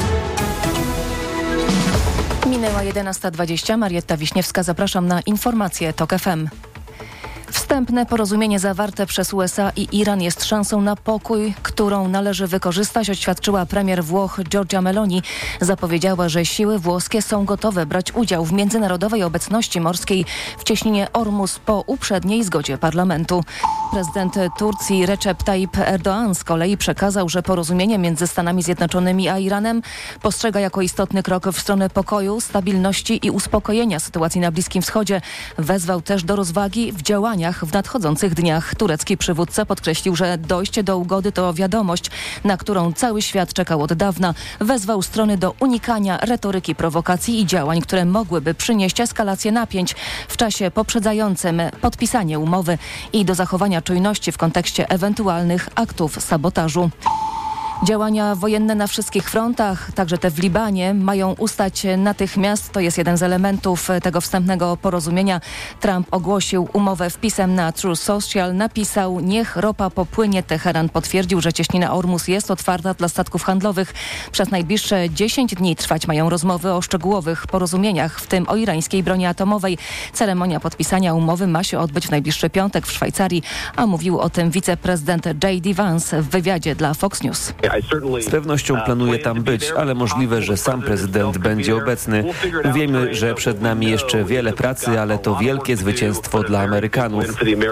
Minęła jedenasta dwadzieścia. Marietta Wiśniewska, zapraszam na informacje Tok F M. Wstępne porozumienie zawarte przez U S A i Iran jest szansą na pokój, którą należy wykorzystać, oświadczyła premier Włoch Giorgia Meloni. Zapowiedziała, że siły włoskie są gotowe brać udział w międzynarodowej obecności morskiej w cieśninie Ormus po uprzedniej zgodzie parlamentu. Prezydent Turcji Recep Tayyip Erdoğan z kolei przekazał, że porozumienie między Stanami Zjednoczonymi a Iranem postrzega jako istotny krok w stronę pokoju, stabilności i uspokojenia sytuacji na Bliskim Wschodzie. Wezwał też do rozwagi w działaniach w nadchodzących dniach. Turecki przywódca podkreślił, że dojście do ugody to wiadomość, na którą cały świat czekał od dawna. Wezwał strony do unikania retoryki prowokacji i działań, które mogłyby przynieść eskalację napięć w czasie poprzedzającym podpisanie umowy i do zachowania czujności w kontekście ewentualnych aktów sabotażu. Działania wojenne na wszystkich frontach, także te w Libanie, mają ustać natychmiast. To jest jeden z elementów tego wstępnego porozumienia. Trump ogłosił umowę wpisem na Truth Social. Napisał: niech ropa popłynie. Teheran potwierdził, że cieśnina Ormus jest otwarta dla statków handlowych. Przez najbliższe dziesięć dni trwać mają rozmowy o szczegółowych porozumieniach, w tym o irańskiej broni atomowej. Ceremonia podpisania umowy ma się odbyć w najbliższy piątek w Szwajcarii, a mówił o tym wiceprezydent J D Vance w wywiadzie dla Fox News. Z pewnością planuję tam być, ale możliwe, że sam prezydent będzie obecny. Wiemy, że przed nami jeszcze wiele pracy, ale to wielkie zwycięstwo dla Amerykanów.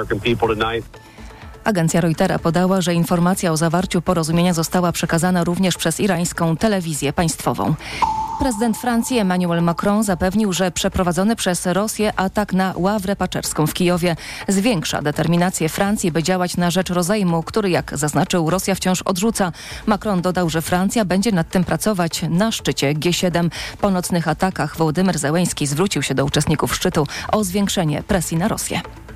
Agencja Reutera podała, że informacja o zawarciu porozumienia została przekazana również przez irańską telewizję państwową. Prezydent Francji Emmanuel Macron zapewnił, że przeprowadzony przez Rosję atak na ławrę paczerską w Kijowie zwiększa determinację Francji, by działać na rzecz rozejmu, który, jak zaznaczył, Rosja wciąż odrzuca. Macron dodał, że Francja będzie nad tym pracować na szczycie G siedem. Po nocnych atakach Wołodymyr Zełenski zwrócił się do uczestników szczytu o zwiększenie presji na Rosję.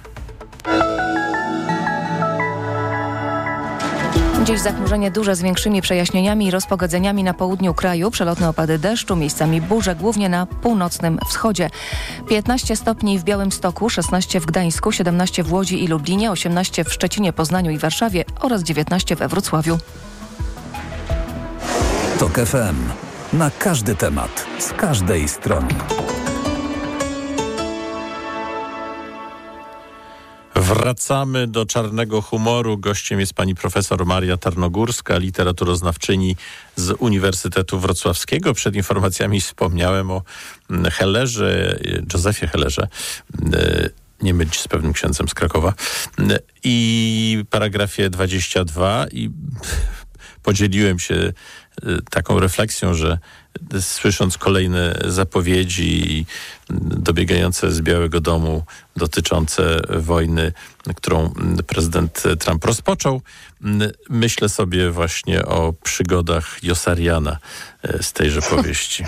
Dziś zachmurzenie duże z większymi przejaśnieniami i rozpogodzeniami na południu kraju, przelotne opady deszczu, miejscami burze, głównie na północnym wschodzie. piętnaście stopni w Białymstoku, szesnaście w Gdańsku, siedemnaście w Łodzi i Lublinie, osiemnaście w Szczecinie, Poznaniu i Warszawie oraz dziewiętnaście we Wrocławiu. TOK F M. Na każdy temat, z każdej strony. Wracamy do czarnego humoru. Gościem jest pani profesor Maria Tarnogórska, literaturoznawczyni z Uniwersytetu Wrocławskiego. Przed informacjami wspomniałem o Hellerze, Józefie Hellerze, nie mylić z pewnym księdzem z Krakowa, i paragrafie dwadzieścia dwa i podzieliłem się taką refleksją, że słysząc kolejne zapowiedzi dobiegające z Białego Domu dotyczące wojny, którą prezydent Trump rozpoczął, myślę sobie właśnie o przygodach Josariana z tejże powieści.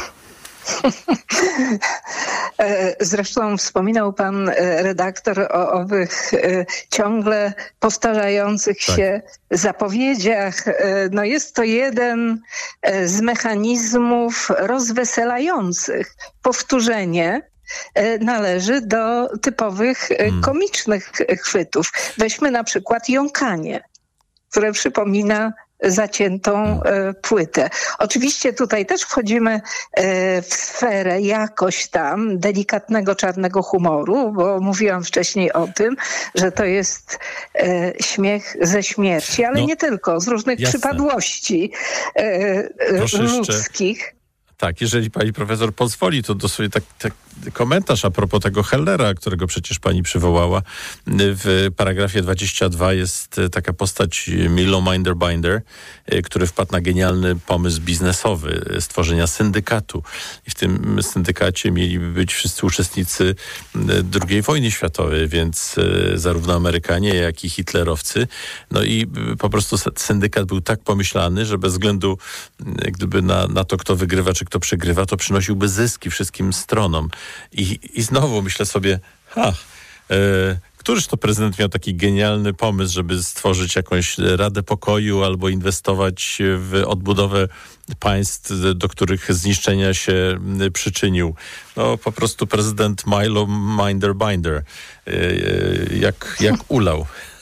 Zresztą wspominał pan redaktor o owych ciągle powtarzających tak. się zapowiedziach. No jest to jeden z mechanizmów rozweselających. Powtórzenie należy do typowych hmm. komicznych chwytów. Weźmy na przykład jąkanie, które przypomina zaciętą e, płytę. Oczywiście tutaj też wchodzimy e, w sferę jakoś tam delikatnego czarnego humoru, bo mówiłam wcześniej o tym, że to jest e, śmiech ze śmierci, ale no, nie tylko, z różnych jasne. przypadłości e, ludzkich. Tak, jeżeli pani profesor pozwoli, to dosłownie tak, tak komentarz a propos tego Hellera, którego przecież pani przywołała. W paragrafie dwadzieścia dwa jest taka postać Milo Minderbinder, który wpadł na genialny pomysł biznesowy stworzenia syndykatu. I w tym syndykacie mieliby być wszyscy uczestnicy drugiej wojny światowej, więc zarówno Amerykanie, jak i hitlerowcy. No i po prostu syndykat był tak pomyślany, że bez względu gdyby na, na to, kto wygrywa, czy kto przegrywa, to przynosiłby zyski wszystkim stronom. I, i znowu myślę sobie, ha, e, któryż to prezydent miał taki genialny pomysł, żeby stworzyć jakąś Radę Pokoju albo inwestować w odbudowę państw, do których zniszczenia się przyczynił. No po prostu prezydent Milo Minderbinder, e, jak, jak ulał.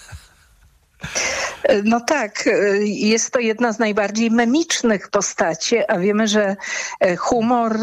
No tak, jest to jedna z najbardziej memicznych postaci, a wiemy, że humor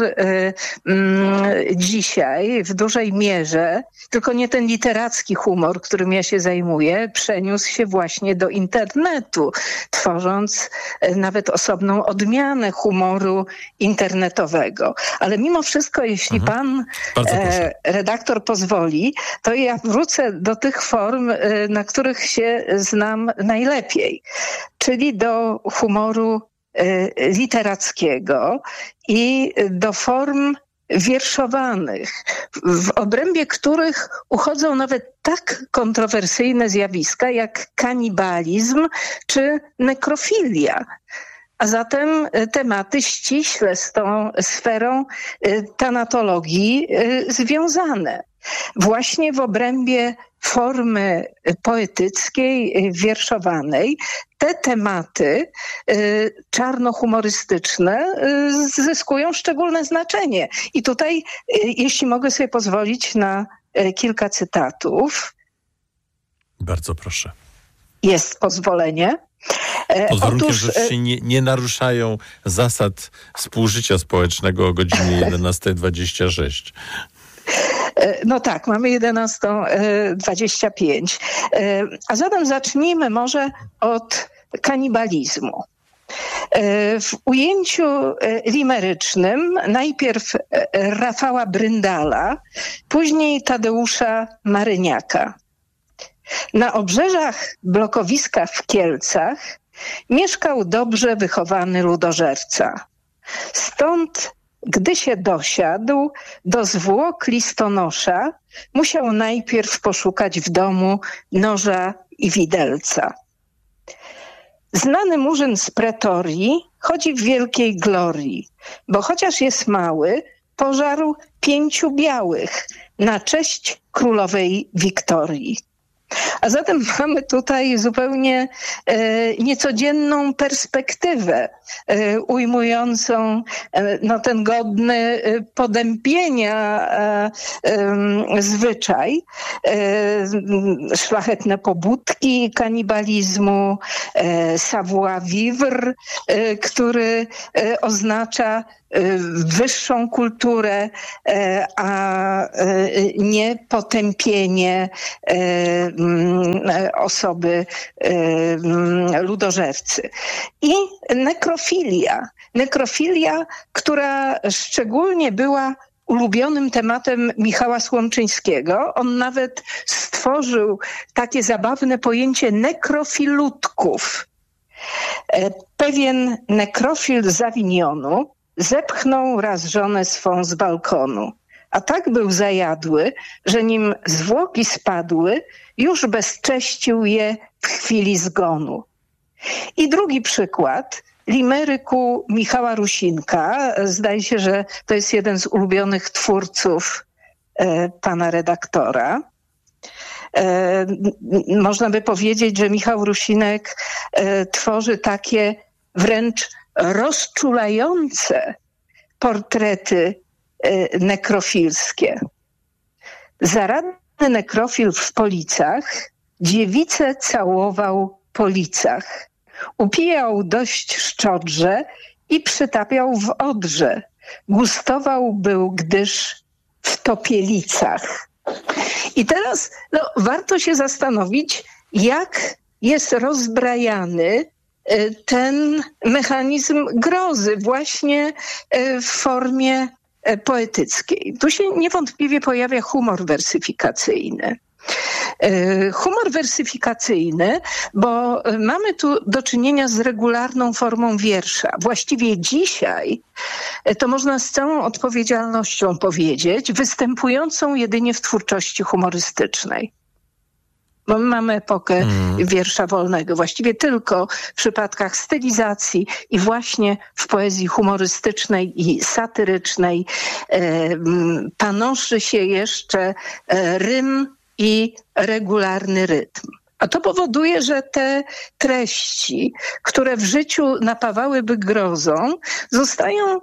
dzisiaj w dużej mierze, tylko nie ten literacki humor, którym ja się zajmuję, przeniósł się właśnie do internetu, tworząc nawet osobną odmianę humoru internetowego. Ale mimo wszystko, jeśli mhm. pan e, redaktor pozwoli, to ja wrócę do tych form, na których się znam najlepiej, czyli do humoru y, literackiego i do form wierszowanych, w obrębie których uchodzą nawet tak kontrowersyjne zjawiska jak kanibalizm czy nekrofilia. A zatem tematy ściśle z tą sferą y, tanatologii y, związane. Właśnie w obrębie formy poetyckiej, wierszowanej, te tematy y, czarnohumorystyczne y, zyskują szczególne znaczenie. I tutaj, y, jeśli mogę sobie pozwolić na y, kilka cytatów. Bardzo proszę. Jest pozwolenie. Pod warunkiem, Otóż, że się nie, nie naruszają zasad współżycia społecznego o godzinie jedenasta dwadzieścia sześć. No tak, mamy jedenasta dwadzieścia pięć. A zatem zacznijmy może od kanibalizmu. W ujęciu limerycznym najpierw Rafała Bryndala, później Tadeusza Maryniaka. Na obrzeżach blokowiska w Kielcach mieszkał dobrze wychowany ludożerca. Stąd gdy się dosiadł do zwłok listonosza, musiał najpierw poszukać w domu noża i widelca. Znany murzyn z Pretorii chodzi w wielkiej glorii, bo chociaż jest mały, pożarł pięciu białych na cześć królowej Wiktorii. A zatem mamy tutaj zupełnie e, niecodzienną perspektywę e, ujmującą e, no, ten godny e, potępienia e, e, zwyczaj, e, szlachetne pobudki kanibalizmu, e, savoir-vivre, e, który e, oznacza wyższą kulturę, a nie potępienie osoby ludożercy. I nekrofilia. Nekrofilia, która szczególnie była ulubionym tematem Michała Słomczyńskiego. On nawet stworzył takie zabawne pojęcie nekrofilutków. Pewien nekrofil z Awinionu zepchnął raz żonę swą z balkonu, a tak był zajadły, że nim zwłoki spadły, już bezcześcił je w chwili zgonu. I drugi przykład, limeryku Michała Rusinka. Zdaje się, że to jest jeden z ulubionych twórców e, pana redaktora. E, można by powiedzieć, że Michał Rusinek e, tworzy takie wręcz rozczulające portrety e, nekrofilskie. Zaradny nekrofil w Policach dziewicę całował po licach. Upijał dość szczodrze i przytapiał w Odrze. Gustował był, gdyż w Topielicach. I teraz no, warto się zastanowić, jak jest rozbrajany ten mechanizm grozy właśnie w formie poetyckiej. Tu się niewątpliwie pojawia humor wersyfikacyjny. Humor wersyfikacyjny, bo mamy tu do czynienia z regularną formą wiersza. Właściwie dzisiaj, to można z całą odpowiedzialnością powiedzieć, występującą jedynie w twórczości humorystycznej. Bo my mamy epokę mm. wiersza wolnego, właściwie tylko w przypadkach stylizacji i właśnie w poezji humorystycznej i satyrycznej e, panoszy się jeszcze e, rym i regularny rytm. A to powoduje, że te treści, które w życiu napawałyby grozą, zostają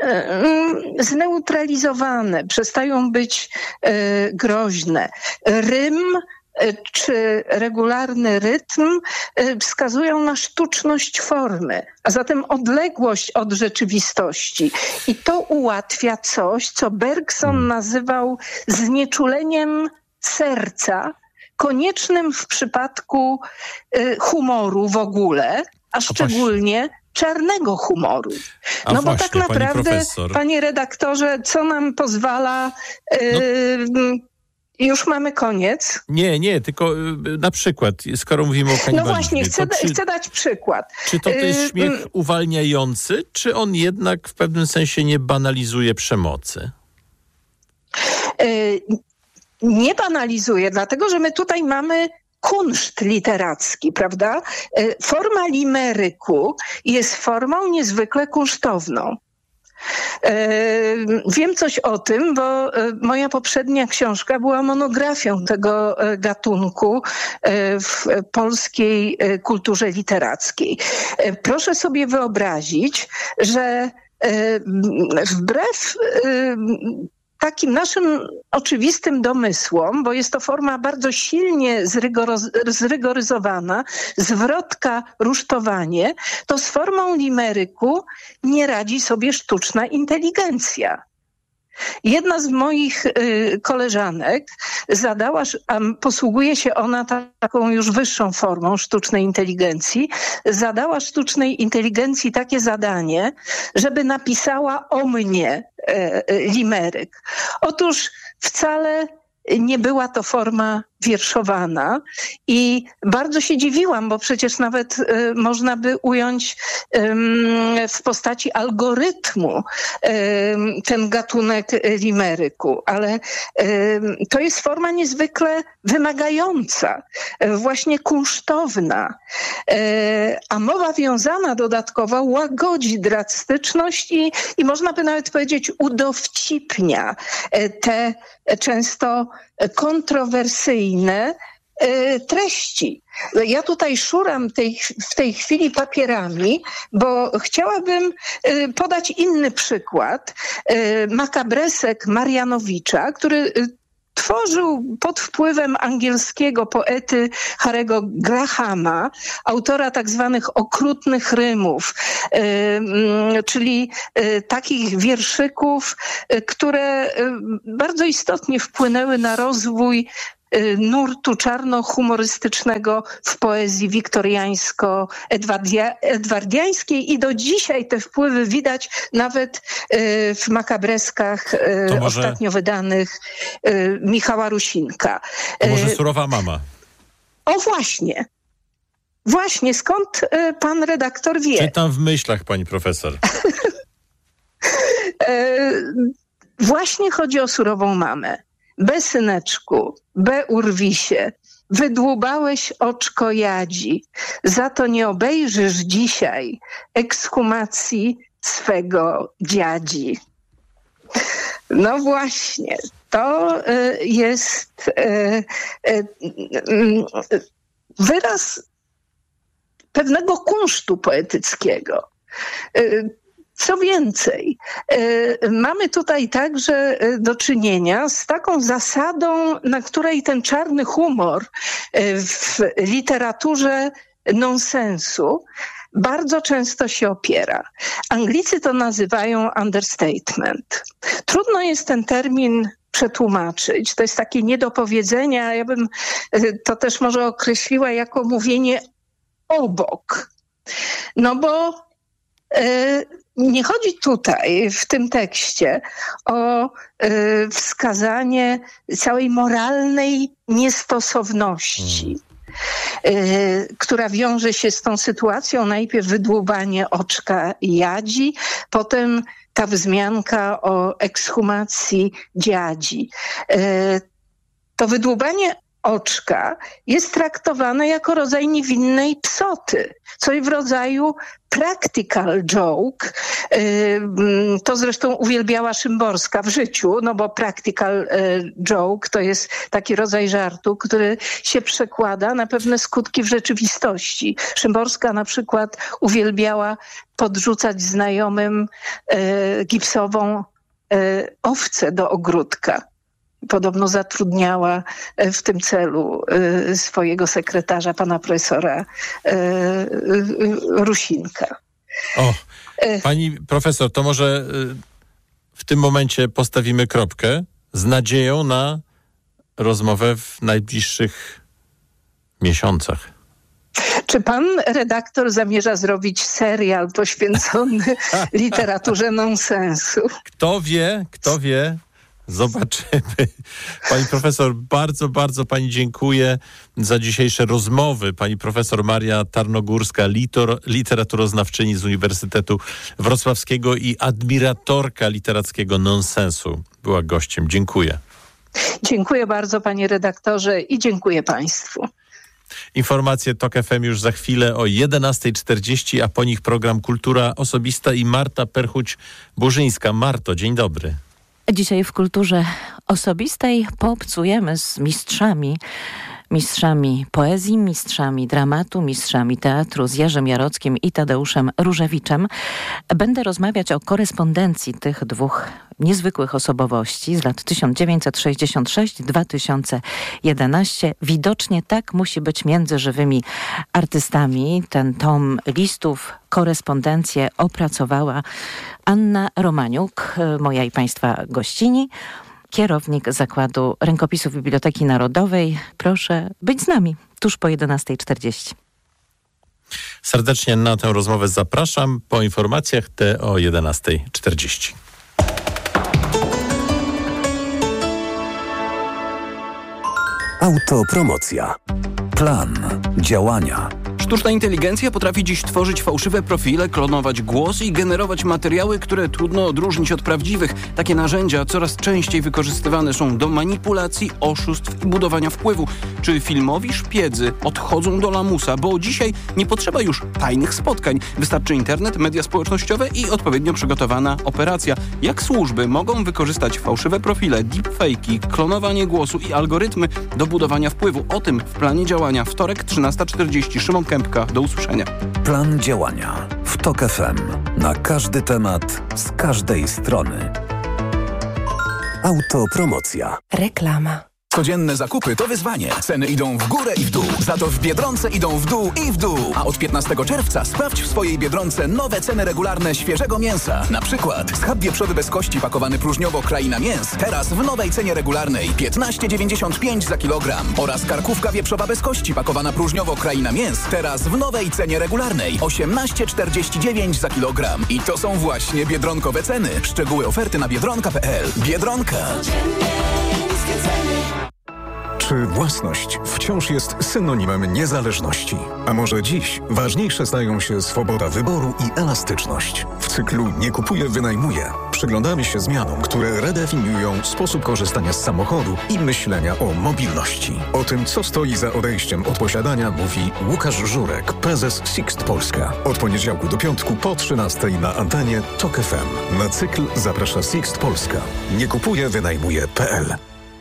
zneutralizowane, przestają być groźne. Rym czy regularny rytm wskazują na sztuczność formy, a zatem odległość od rzeczywistości. I to ułatwia coś, co Bergson nazywał znieczuleniem serca, koniecznym w przypadku humoru w ogóle, a szczególnie czarnego humoru. A no właśnie, bo tak naprawdę, pani panie redaktorze, co nam pozwala... Yy, no. Już mamy koniec. Nie, nie, tylko na przykład, skoro mówimy o kanibalizmie... No właśnie, chcę, czy, chcę dać przykład. Czy to, to jest śmiech uwalniający, czy on jednak w pewnym sensie nie banalizuje przemocy? Nie banalizuje, dlatego że my tutaj mamy kunszt literacki, prawda? Forma limeryku jest formą niezwykle kunsztowną. Wiem coś o tym, bo moja poprzednia książka była monografią tego gatunku w polskiej kulturze literackiej. Proszę sobie wyobrazić, że wbrew takim naszym oczywistym domysłom, bo jest to forma bardzo silnie zrygoroz- zrygoryzowana, zwrotka, rusztowanie, to z formą limeryku nie radzi sobie sztuczna inteligencja. Jedna z moich y, koleżanek zadała, a posługuje się ona ta, taką już wyższą formą sztucznej inteligencji, zadała sztucznej inteligencji takie zadanie, żeby napisała o mnie y, y, limeryk. Otóż wcale nie była to forma wierszowana i bardzo się dziwiłam, bo przecież nawet y, można by ująć y, w postaci algorytmu y, ten gatunek limeryku, ale y, to jest forma niezwykle wymagająca, y, właśnie kunsztowna, y, a mowa wiązana dodatkowo łagodzi drastyczność i, i można by nawet powiedzieć udowcipnia y, te często kontrowersyjne y, treści. Ja tutaj szuram tej, w tej chwili papierami, bo chciałabym y, podać inny przykład. Y, makabresek Marianowicza, który y, tworzył pod wpływem angielskiego poety Harry'ego Grahama, autora tak zwanych okrutnych rymów, y, czyli y, takich wierszyków, y, które y, bardzo istotnie wpłynęły na rozwój nurtu czarno-humorystycznego w poezji wiktoriańsko-edwardiańskiej i do dzisiaj te wpływy widać nawet w makabreskach może... ostatnio wydanych Michała Rusinka. To może Surowa mama? O właśnie. Właśnie, skąd pan redaktor wie? Czytam w myślach, pani profesor. Właśnie chodzi o Surową mamę. Be, syneczku, be, urwisie, wydłubałeś oczko jadzi, za to nie obejrzysz dzisiaj ekshumacji swego dziadzi. No właśnie, to y, jest y, y, y, wyraz pewnego kunsztu poetyckiego. Y, Co więcej, y, mamy tutaj także y, do czynienia z taką zasadą, na której ten czarny humor y, w literaturze nonsensu bardzo często się opiera. Anglicy to nazywają understatement. Trudno jest ten termin przetłumaczyć. To jest takie niedopowiedzenie, a ja bym y, to też może określiła jako mówienie obok. No bo y, nie chodzi tutaj w tym tekście o y, wskazanie całej moralnej niestosowności, y, która wiąże się z tą sytuacją. Najpierw wydłubanie oczka jadzi, potem ta wzmianka o ekshumacji dziadzi. Y, to wydłubanie oczka jest traktowane jako rodzaj niewinnej psoty, coś w rodzaju practical joke. To zresztą uwielbiała Szymborska w życiu, no bo practical joke to jest taki rodzaj żartu, który się przekłada na pewne skutki w rzeczywistości. Szymborska na przykład uwielbiała podrzucać znajomym gipsową owcę do ogródka. Podobno zatrudniała w tym celu swojego sekretarza, pana profesora Rusinka. O, pani profesor, to może w tym momencie postawimy kropkę z nadzieją na rozmowę w najbliższych miesiącach. Czy pan redaktor zamierza zrobić serial poświęcony literaturze nonsensu? Kto wie, kto wie. Zobaczymy. Pani profesor, bardzo, bardzo pani dziękuję za dzisiejsze rozmowy. Pani profesor Maria Tarnogórska, litor, literaturoznawczyni z Uniwersytetu Wrocławskiego i admiratorka literackiego nonsensu, była gościem. Dziękuję. Dziękuję bardzo, panie redaktorze, i dziękuję państwu. Informacje TOK F M już za chwilę o jedenasta czterdzieści, a po nich program Kultura Osobista i Marta Perchuć-Burzyńska. Marto, dzień dobry. Dzisiaj w kulturze osobistej poobcujemy z mistrzami, mistrzami poezji, mistrzami dramatu, mistrzami teatru, z Jerzym Jarockim i Tadeuszem Różewiczem. Będę rozmawiać o korespondencji tych dwóch niezwykłych osobowości z lat tysiąc dziewięćset sześćdziesiąt sześć do dwa tysiące jedenaście. Widocznie tak musi być między żywymi artystami. Ten tom listów, korespondencję opracowała Anna Romaniuk, moja i państwa gościni, kierownik Zakładu Rękopisów Biblioteki Narodowej. Proszę być z nami tuż po jedenasta czterdzieści. Serdecznie na tę rozmowę zapraszam. Po informacjach te o jedenasta czterdzieści. Autopromocja. Plan działania. Sztuczna inteligencja potrafi dziś tworzyć fałszywe profile, klonować głos i generować materiały, które trudno odróżnić od prawdziwych. Takie narzędzia coraz częściej wykorzystywane są do manipulacji, oszustw i budowania wpływu. Czy filmowi szpiedzy odchodzą do lamusa? Bo dzisiaj nie potrzeba już tajnych spotkań. Wystarczy internet, media społecznościowe i odpowiednio przygotowana operacja. Jak służby mogą wykorzystać fałszywe profile, deepfake'i, klonowanie głosu i algorytmy do budowania wpływu? O tym w planie działania. Wtorek, trzynasta czterdzieści. Szymon Kępka. Do usłyszenia. Plan działania w TOK F M. Na każdy temat, z każdej strony. Autopromocja. Reklama. Codzienne zakupy to wyzwanie. Ceny idą w górę i w dół. Za to w Biedronce idą w dół i w dół. A od piętnastego czerwca sprawdź w swojej Biedronce nowe ceny regularne świeżego mięsa. Na przykład schab wieprzody bez kości pakowany próżniowo Kraina Mięs. Teraz w nowej cenie regularnej piętnaście dziewięćdziesiąt pięć za kilogram. Oraz karkówka wieprzowa bez kości pakowana próżniowo Kraina Mięs. Teraz w nowej cenie regularnej osiemnaście czterdzieści dziewięć za kilogram. I to są właśnie biedronkowe ceny. Szczegóły oferty na biedronka kropka p l. Biedronka. Czy własność wciąż jest synonimem niezależności? A może dziś ważniejsze stają się swoboda wyboru i elastyczność? W cyklu Nie kupuję, wynajmuję przyglądamy się zmianom, które redefiniują sposób korzystania z samochodu i myślenia o mobilności. O tym, co stoi za odejściem od posiadania, mówi Łukasz Żurek, prezes Sixt Polska. Od poniedziałku do piątku po trzynastej na antenie TOK F M. Na cykl zaprasza Sixt Polska. Nie kupuję, wynajmuję kropka p l.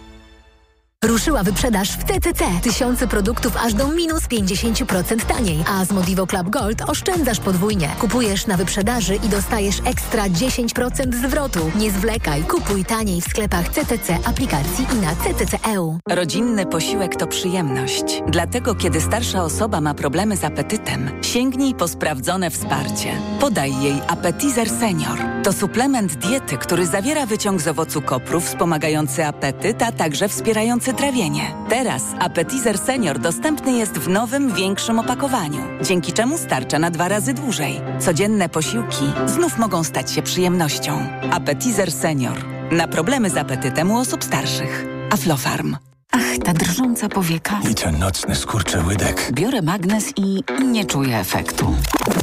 Ruszyła wyprzedaż w T C C. Tysiące produktów aż do minus pięćdziesiąt procent taniej. A z Modivo Club Gold oszczędzasz podwójnie. Kupujesz na wyprzedaży i dostajesz ekstra dziesięć procent zwrotu. Nie zwlekaj. Kupuj taniej w sklepach C T C, aplikacji i na C T C kropka e u. Rodzinny posiłek to przyjemność. Dlatego, kiedy starsza osoba ma problemy z apetytem, sięgnij po sprawdzone wsparcie. Podaj jej Appetizer Senior. To suplement diety, który zawiera wyciąg z owocu kopru wspomagający apetyt, a także wspierający trawienie. Teraz Appetizer Senior dostępny jest w nowym, większym opakowaniu, dzięki czemu starcza na dwa razy dłużej. Codzienne posiłki znów mogą stać się przyjemnością. Appetizer Senior. Na problemy z apetytem u osób starszych. Aflofarm. Ach, ta drżąca powieka. I ten nocny skurczyłydek. Biorę magnes i nie czuję efektu.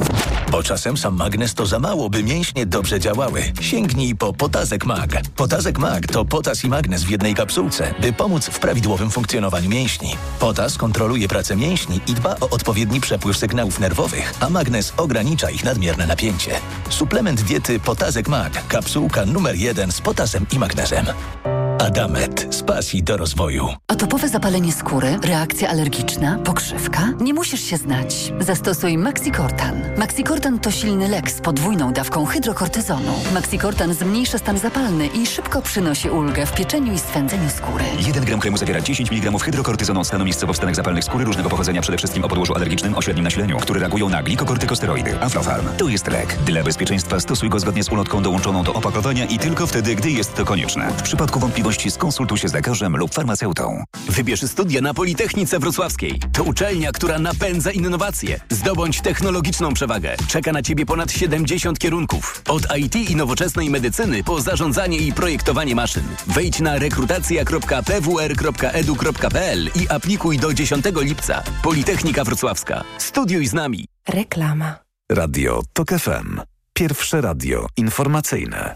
Bo czasem sam magnes to za mało, by mięśnie dobrze działały. Sięgnij po Potazek Mag. Potazek Mag to potas i magnes w jednej kapsułce, by pomóc w prawidłowym funkcjonowaniu mięśni. Potas kontroluje pracę mięśni i dba o odpowiedni przepływ sygnałów nerwowych, a magnes ogranicza ich nadmierne napięcie. Suplement diety Potazek Mag. Kapsułka numer jeden z potasem i magnezem. Adamet. Z pasji do rozwoju. Atopowe zapalenie skóry, reakcja alergiczna, pokrzywka? Nie musisz się znać. Zastosuj Maxicortan. Maxicortan to silny lek z podwójną dawką hydrokortyzonu. Maxicortan zmniejsza stan zapalny i szybko przynosi ulgę w pieczeniu i swędzeniu skóry. jeden gram kremu zawiera dziesięć miligramów hydrokortyzonu od stanu miejscowo w stanach zapalnych skóry różnego pochodzenia, przede wszystkim o podłożu alergicznym o średnim nasileniu, które reagują na glikokortykosteroidy. Aflofarm. To jest lek. Dla bezpieczeństwa stosuj go zgodnie z ulotką dołączoną do opakowania i tylko wtedy, gdy jest to konieczne. W przypadku wątpliwości skonsultuj się z lekarzem lub farmaceutą. Wybierz studia na Politechnice Wrocławskiej. To uczelnia, która napędza innowacje. Zdobądź technologiczną przewagę. Czeka na Ciebie ponad siedemdziesiąt kierunków. Od I T i nowoczesnej medycyny po zarządzanie i projektowanie maszyn. Wejdź na rekrutacja kropka p w r kropka e d u kropka p l i aplikuj do dziesiątego lipca. Politechnika Wrocławska. Studiuj z nami. Reklama. Radio TOK F M. Pierwsze radio informacyjne.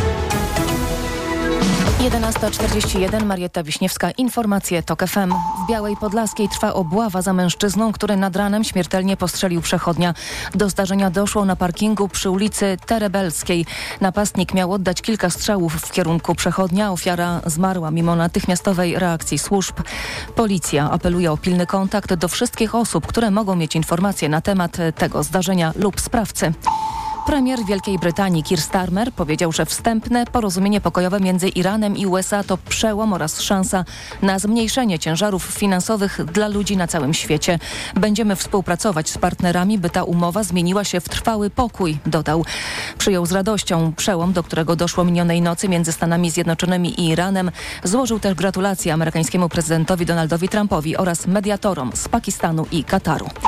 jedenasta czterdzieści jeden, Marietta Wiśniewska, informacje TOK F M. W Białej Podlaskiej trwa obława za mężczyzną, który nad ranem śmiertelnie postrzelił przechodnia. Do zdarzenia doszło na parkingu przy ulicy Terebelskiej. Napastnik miał oddać kilka strzałów w kierunku przechodnia. Ofiara zmarła mimo natychmiastowej reakcji służb. Policja apeluje o pilny kontakt do wszystkich osób, które mogą mieć informacje na temat tego zdarzenia lub sprawcy. Premier Wielkiej Brytanii Keir Starmer powiedział, że wstępne porozumienie pokojowe między Iranem i U S A to przełom oraz szansa na zmniejszenie ciężarów finansowych dla ludzi na całym świecie. Będziemy współpracować z partnerami, by ta umowa zmieniła się w trwały pokój, dodał. Przyjął z radością przełom, do którego doszło minionej nocy między Stanami Zjednoczonymi i Iranem. Złożył też gratulacje amerykańskiemu prezydentowi Donaldowi Trumpowi oraz mediatorom z Pakistanu i Kataru.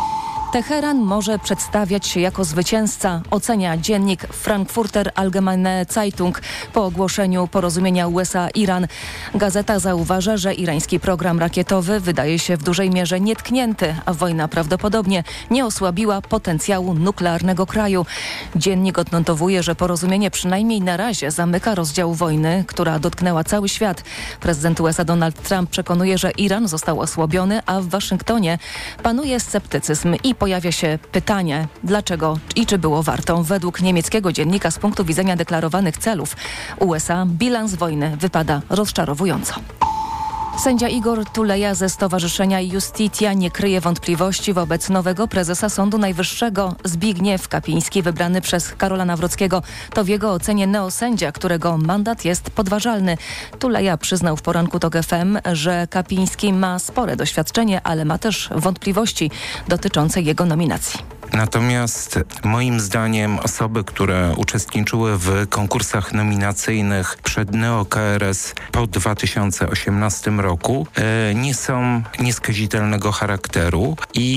Teheran może przedstawiać się jako zwycięzca, ocenia dziennik Frankfurter Allgemeine Zeitung po ogłoszeniu porozumienia U S A-Iran. Gazeta zauważa, że irański program rakietowy wydaje się w dużej mierze nietknięty, a wojna prawdopodobnie nie osłabiła potencjału nuklearnego kraju. Dziennik odnotowuje, że porozumienie przynajmniej na razie zamyka rozdział wojny, która dotknęła cały świat. Prezydent U S A Donald Trump przekonuje, że Iran został osłabiony, a w Waszyngtonie panuje sceptycyzm i pojawia się pytanie, dlaczego i czy było warto. Według niemieckiego dziennika z punktu widzenia deklarowanych celów U S A bilans wojny wypada rozczarowująco. Sędzia Igor Tuleja ze Stowarzyszenia Justitia nie kryje wątpliwości wobec nowego prezesa Sądu Najwyższego. Zbigniew Kapiński, wybrany przez Karola Nawrockiego, to w jego ocenie neosędzia, którego mandat jest podważalny. Tuleja przyznał w poranku TOK F M, że Kapiński ma spore doświadczenie, ale ma też wątpliwości dotyczące jego nominacji. Natomiast moim zdaniem osoby, które uczestniczyły w konkursach nominacyjnych przed neo-K R S po dwa tysiące osiemnastym roku, e, nie są nieskazitelnego charakteru i